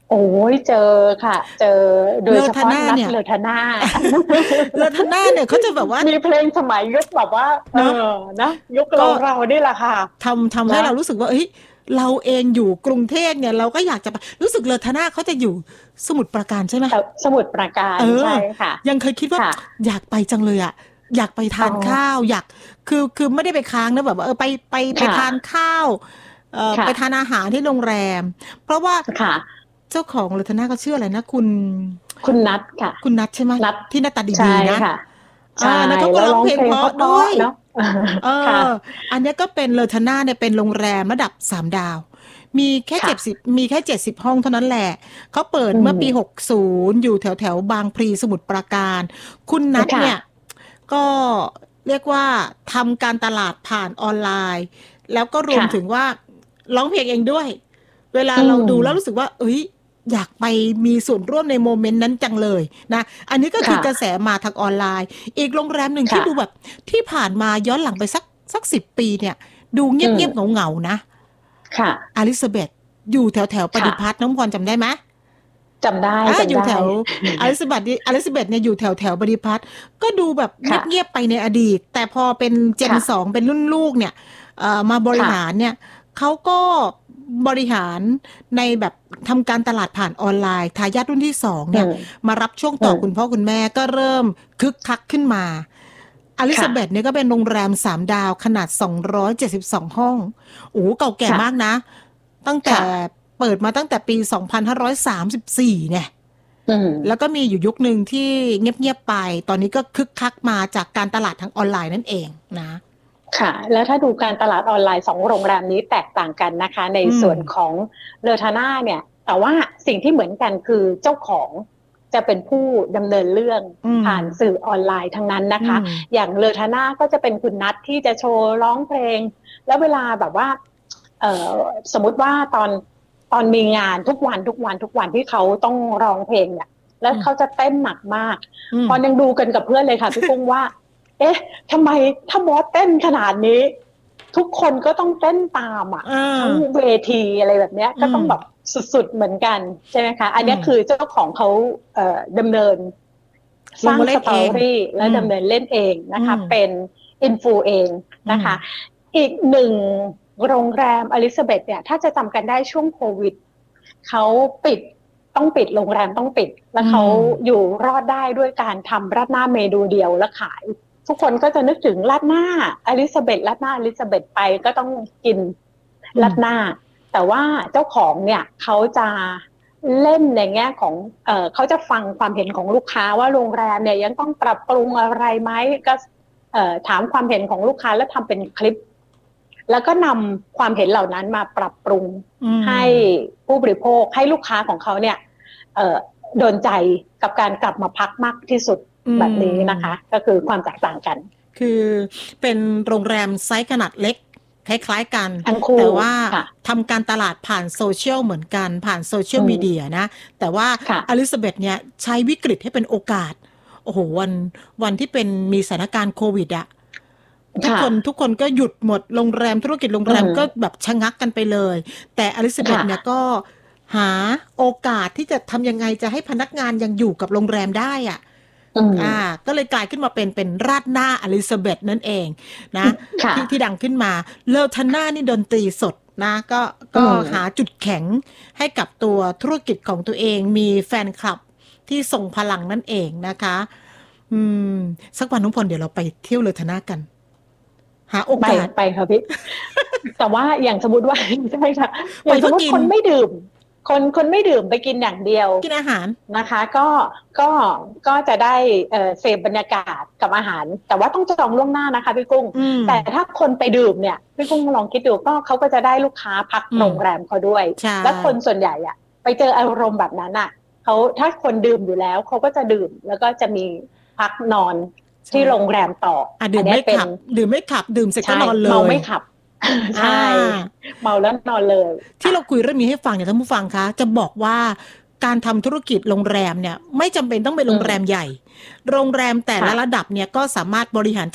โอ้ยเจอค่ะเจอโดยเฉพาะนัดเลอทาน่าเลอทาน่าเนี่ยเขาจะแบบว่ามีเพลงสมัยยุคแบบว่าเออนะยุคเราเรานี่แหละค่ะทำทำให้เรารู้สึกว่าเอ้ยเราเองอยู่กรุงเทพเนี่ยเราก็อยากจะรู้สึกเลอทาน่าเขาจะอยู่สมุทรปราการใช่ไหมสมุทรปราการใช่ค่ะยังเคยคิดว่าอยากไปจังเลยอ่ะอยากไปทานข้าวอยากคือคือไม่ได้ไปค้างนะแบบว่าเออไปไปไปทานข้าวเอ่อไปทานอาหารที่โรงแรมเพราะว่าเจ้าของเลอทาน่าก็ชื่ออะไรนะคุณคุณนัทค่ะคุณนัทใช่ไหมที่หน้าตาดีๆนะใช่แล้วเขาก็ร้องเพลงเพราะด้วยเอออันนี้ก็เป็นเลอทาน่าเนี่ยเป็นโรงแรมระดับสามดาวมีแค่เจ็ดสิบมีแค่เจ็ดสิบห้องเท่านั้นแหละเขาเปิดเมื่อปีหกสิบอยู่แถวแถวบางพลีสมุทรปราการคุณนัทเนี่ยก็เรียกว่าทำการตลาดผ่านออนไลน์แล้วก็รวมถึงว่าร้องเพลงเองด้วยเวลาเราดูแล้วรู้สึกว่าเอ้ยอยากไปมีส่วนร่วมในโมเมนต์นั้นจังเลยนะอันนี้ก็คือกระแสมาทางออนไลน์อีกโรงแรมหนึ่งที่ดูแบบที่ผ่านมาย้อนหลังไปสักสักสิบปีเนี่ยดูเงียบๆเหงาๆนะค่ะอลิซาเบธอยู่แถวแถวปฏิพัฒน์น้องพรจำได้ไหมจำได้จำได้อยู่แถวอลิซาเบธอลิซาเบธเนี่ยอยู่แถวแถวปฏิพัฒน์ก็ดูแบบเงียบๆไปในอดีตแต่พอเป็นเจนสองเป็นรุ่นลูกเนี่ยมาบริหารเนี่ยเขาก็บริหารในแบบทำการตลาดผ่านออนไลน์ทายาทรุ่นที่สองเนี่ยมารับช่วงต่อคุณพ่อคุณแม่ก็เริ่มคึกคักขึ้นมาอลิซาเบธเนี่ยก็เป็นโรงแรมสามดาวขนาดสองร้อยเจ็ดสิบสองห้องโอ้เก่าแก่มากนะตั้งแต่เปิดมาตั้งแต่ปีสองพันห้าร้อยสามสิบสี่เนี่ยแล้วก็มีอยู่ยุคนึงที่เงียบๆไปตอนนี้ก็คึกคักมาจากการตลาดทางออนไลน์นั่นเองนะค่ะแล้วถ้าดูการตลาดออนไลน์สองโรงแรมนี้แตกต่างกันนะคะในส่วนของเลอทาน่าเนี่ยแต่ว่าสิ่งที่เหมือนกันคือเจ้าของจะเป็นผู้ดำเนินเรื่องผ่านสื่อออนไลน์ทั้งนั้นนะคะอย่างเลอทาน่าก็จะเป็นคุณนัทที่จะโชว์ร้องเพลงแล้วเวลาแบบว่าเอ่อสมมติว่าตอนตอนมีงานทุกวันทุกวันทุกวันที่เขาต้องร้องเพลงเนี่ยแล้วเขาจะเต้นหนักมากพอยังดูกันกับเพื่อนเลยค่ะพี่กุ้งว่าเอ๊ะทำไมถ้าบอสเต้นขนาดนี้ทุกคนก็ต้องเต้นตามอ่ะทั้งเวทีอะไรแบบเนี้ยก็ต้องแบบสุดๆเหมือนกันใช่ไหมคะอันนี้คือเจ้าของเขาเอ่อดำเนินสร้างสตอรี่และดำเนินเล่นเองนะคะเป็นอินฟูเองนะคะอีกหนึ่งโรงแรมอลิซาเบธเนี่ยถ้าจะจำกันได้ช่วงโควิดเขาปิดต้องปิดโรงแรมต้องปิดแล้วเขาอยู่รอดได้ด้วยการทำราดหน้าเมนูเดียวแล้วขายทุกคนก็จะนึกถึงราดหน้าอลิซาเบธราดหน้าอลิซาเบธไปก็ต้องกินราดหน้าแต่ว่าเจ้าของเนี่ยเขาจะเล่นในแง่ของเอ่อเขาจะฟังความเห็นของลูกค้าว่าโรงแรมเนี่ยยังต้องปรับปรุงอะไรไหมก็เอ่อถามความเห็นของลูกค้าแล้วทำเป็นคลิปแล้วก็นำความเห็นเหล่านั้นมาปรับปรุงให้ผู้บริโภคให้ลูกค้าของเขาเนี่ยเอ่อโดนใจกับการกลับมาพักมากที่สุดแบบนี้นะคะก็คือความแตกต่างกันคือเป็นโรงแรมไซส์ขนาดเล็กคล้ายๆกันแต่ว่าทำการตลาดผ่านโซเชียลเหมือนกันผ่านโซเชียลมีเดียนะแต่ว่าอลิซาเบธเนี่ยใช้วิกฤตให้เป็นโอกาสโอ้โหวันวันที่เป็นมีสถานการณ์โควิดอะทุกคนทุกคนก็หยุดหมดโรงแรมธุรกิจโรงแรมก็แบบชะงักกันไปเลยแต่อลิซาเบธเนี่ยก็หาโอกาสที่จะทำยังไงจะให้พนักงานยังอยู่กับโรงแรมได้อ่ะอ่าก็เลยกลายขึ้นมาเป็นเป็นราดหน้าอลิซาเบธนั่นเองนะที่ที่ดังขึ้นมาเลอทาน่านี่ดนตรีสดนะก็ก็หาจุดแข็งให้กับตัวธุรกิจของตัวเองมีแฟนคลับที่ส่งพลังนั่นเองนะคะอืมสักวันน้องพลเดี๋ยวเราไปเที่ยวเลอทาน่ากันหาโอกาสไปค่ะพี่แต่ว่าอย่างสมมติว่าใช่ค่ะอย่างสมมติคนไม่ดื่มคนคนไม่ดื่มไปกินอย่างเดียวกินอาหารนะคะก็ก็ก็จะได้เอ่อเสพบรรยากาศกับอาหารแต่ว่าต้องจองล่วงหน้านะคะพี่กุ้งแต่ถ้าคนไปดื่มเนี่ยพี่กุ้งลองคิดดูก็เขาก็จะได้ลูกค้าพักโรงแรมเขาด้วยและคนส่วนใหญ่อ่ะไปเจออารมณ์แบบนั้นอ่ะเขาถ้าคนดื่มอยู่แล้วเขาก็จะดื่มแล้วก็จะมีพักนอนที่โรงแรมต่ออ่ะดื่มไม่ขับดื่มไม่ขับดื่มเสร็จก็นอนเลยเมาไม่ขับใช่เมาแล้วนอนเลยที่เราคุยเรื่องนี้ให้ฟังเนี่ยท่านผู้ฟังคะจะบอกว่าการทำธุรกิจโรงแรมเนี่ยไม่จำเป็นต้องเป็นโรงแรมใหญ่โรงแรมแต่ละระดับเนี่ยก็สามารถบริหาร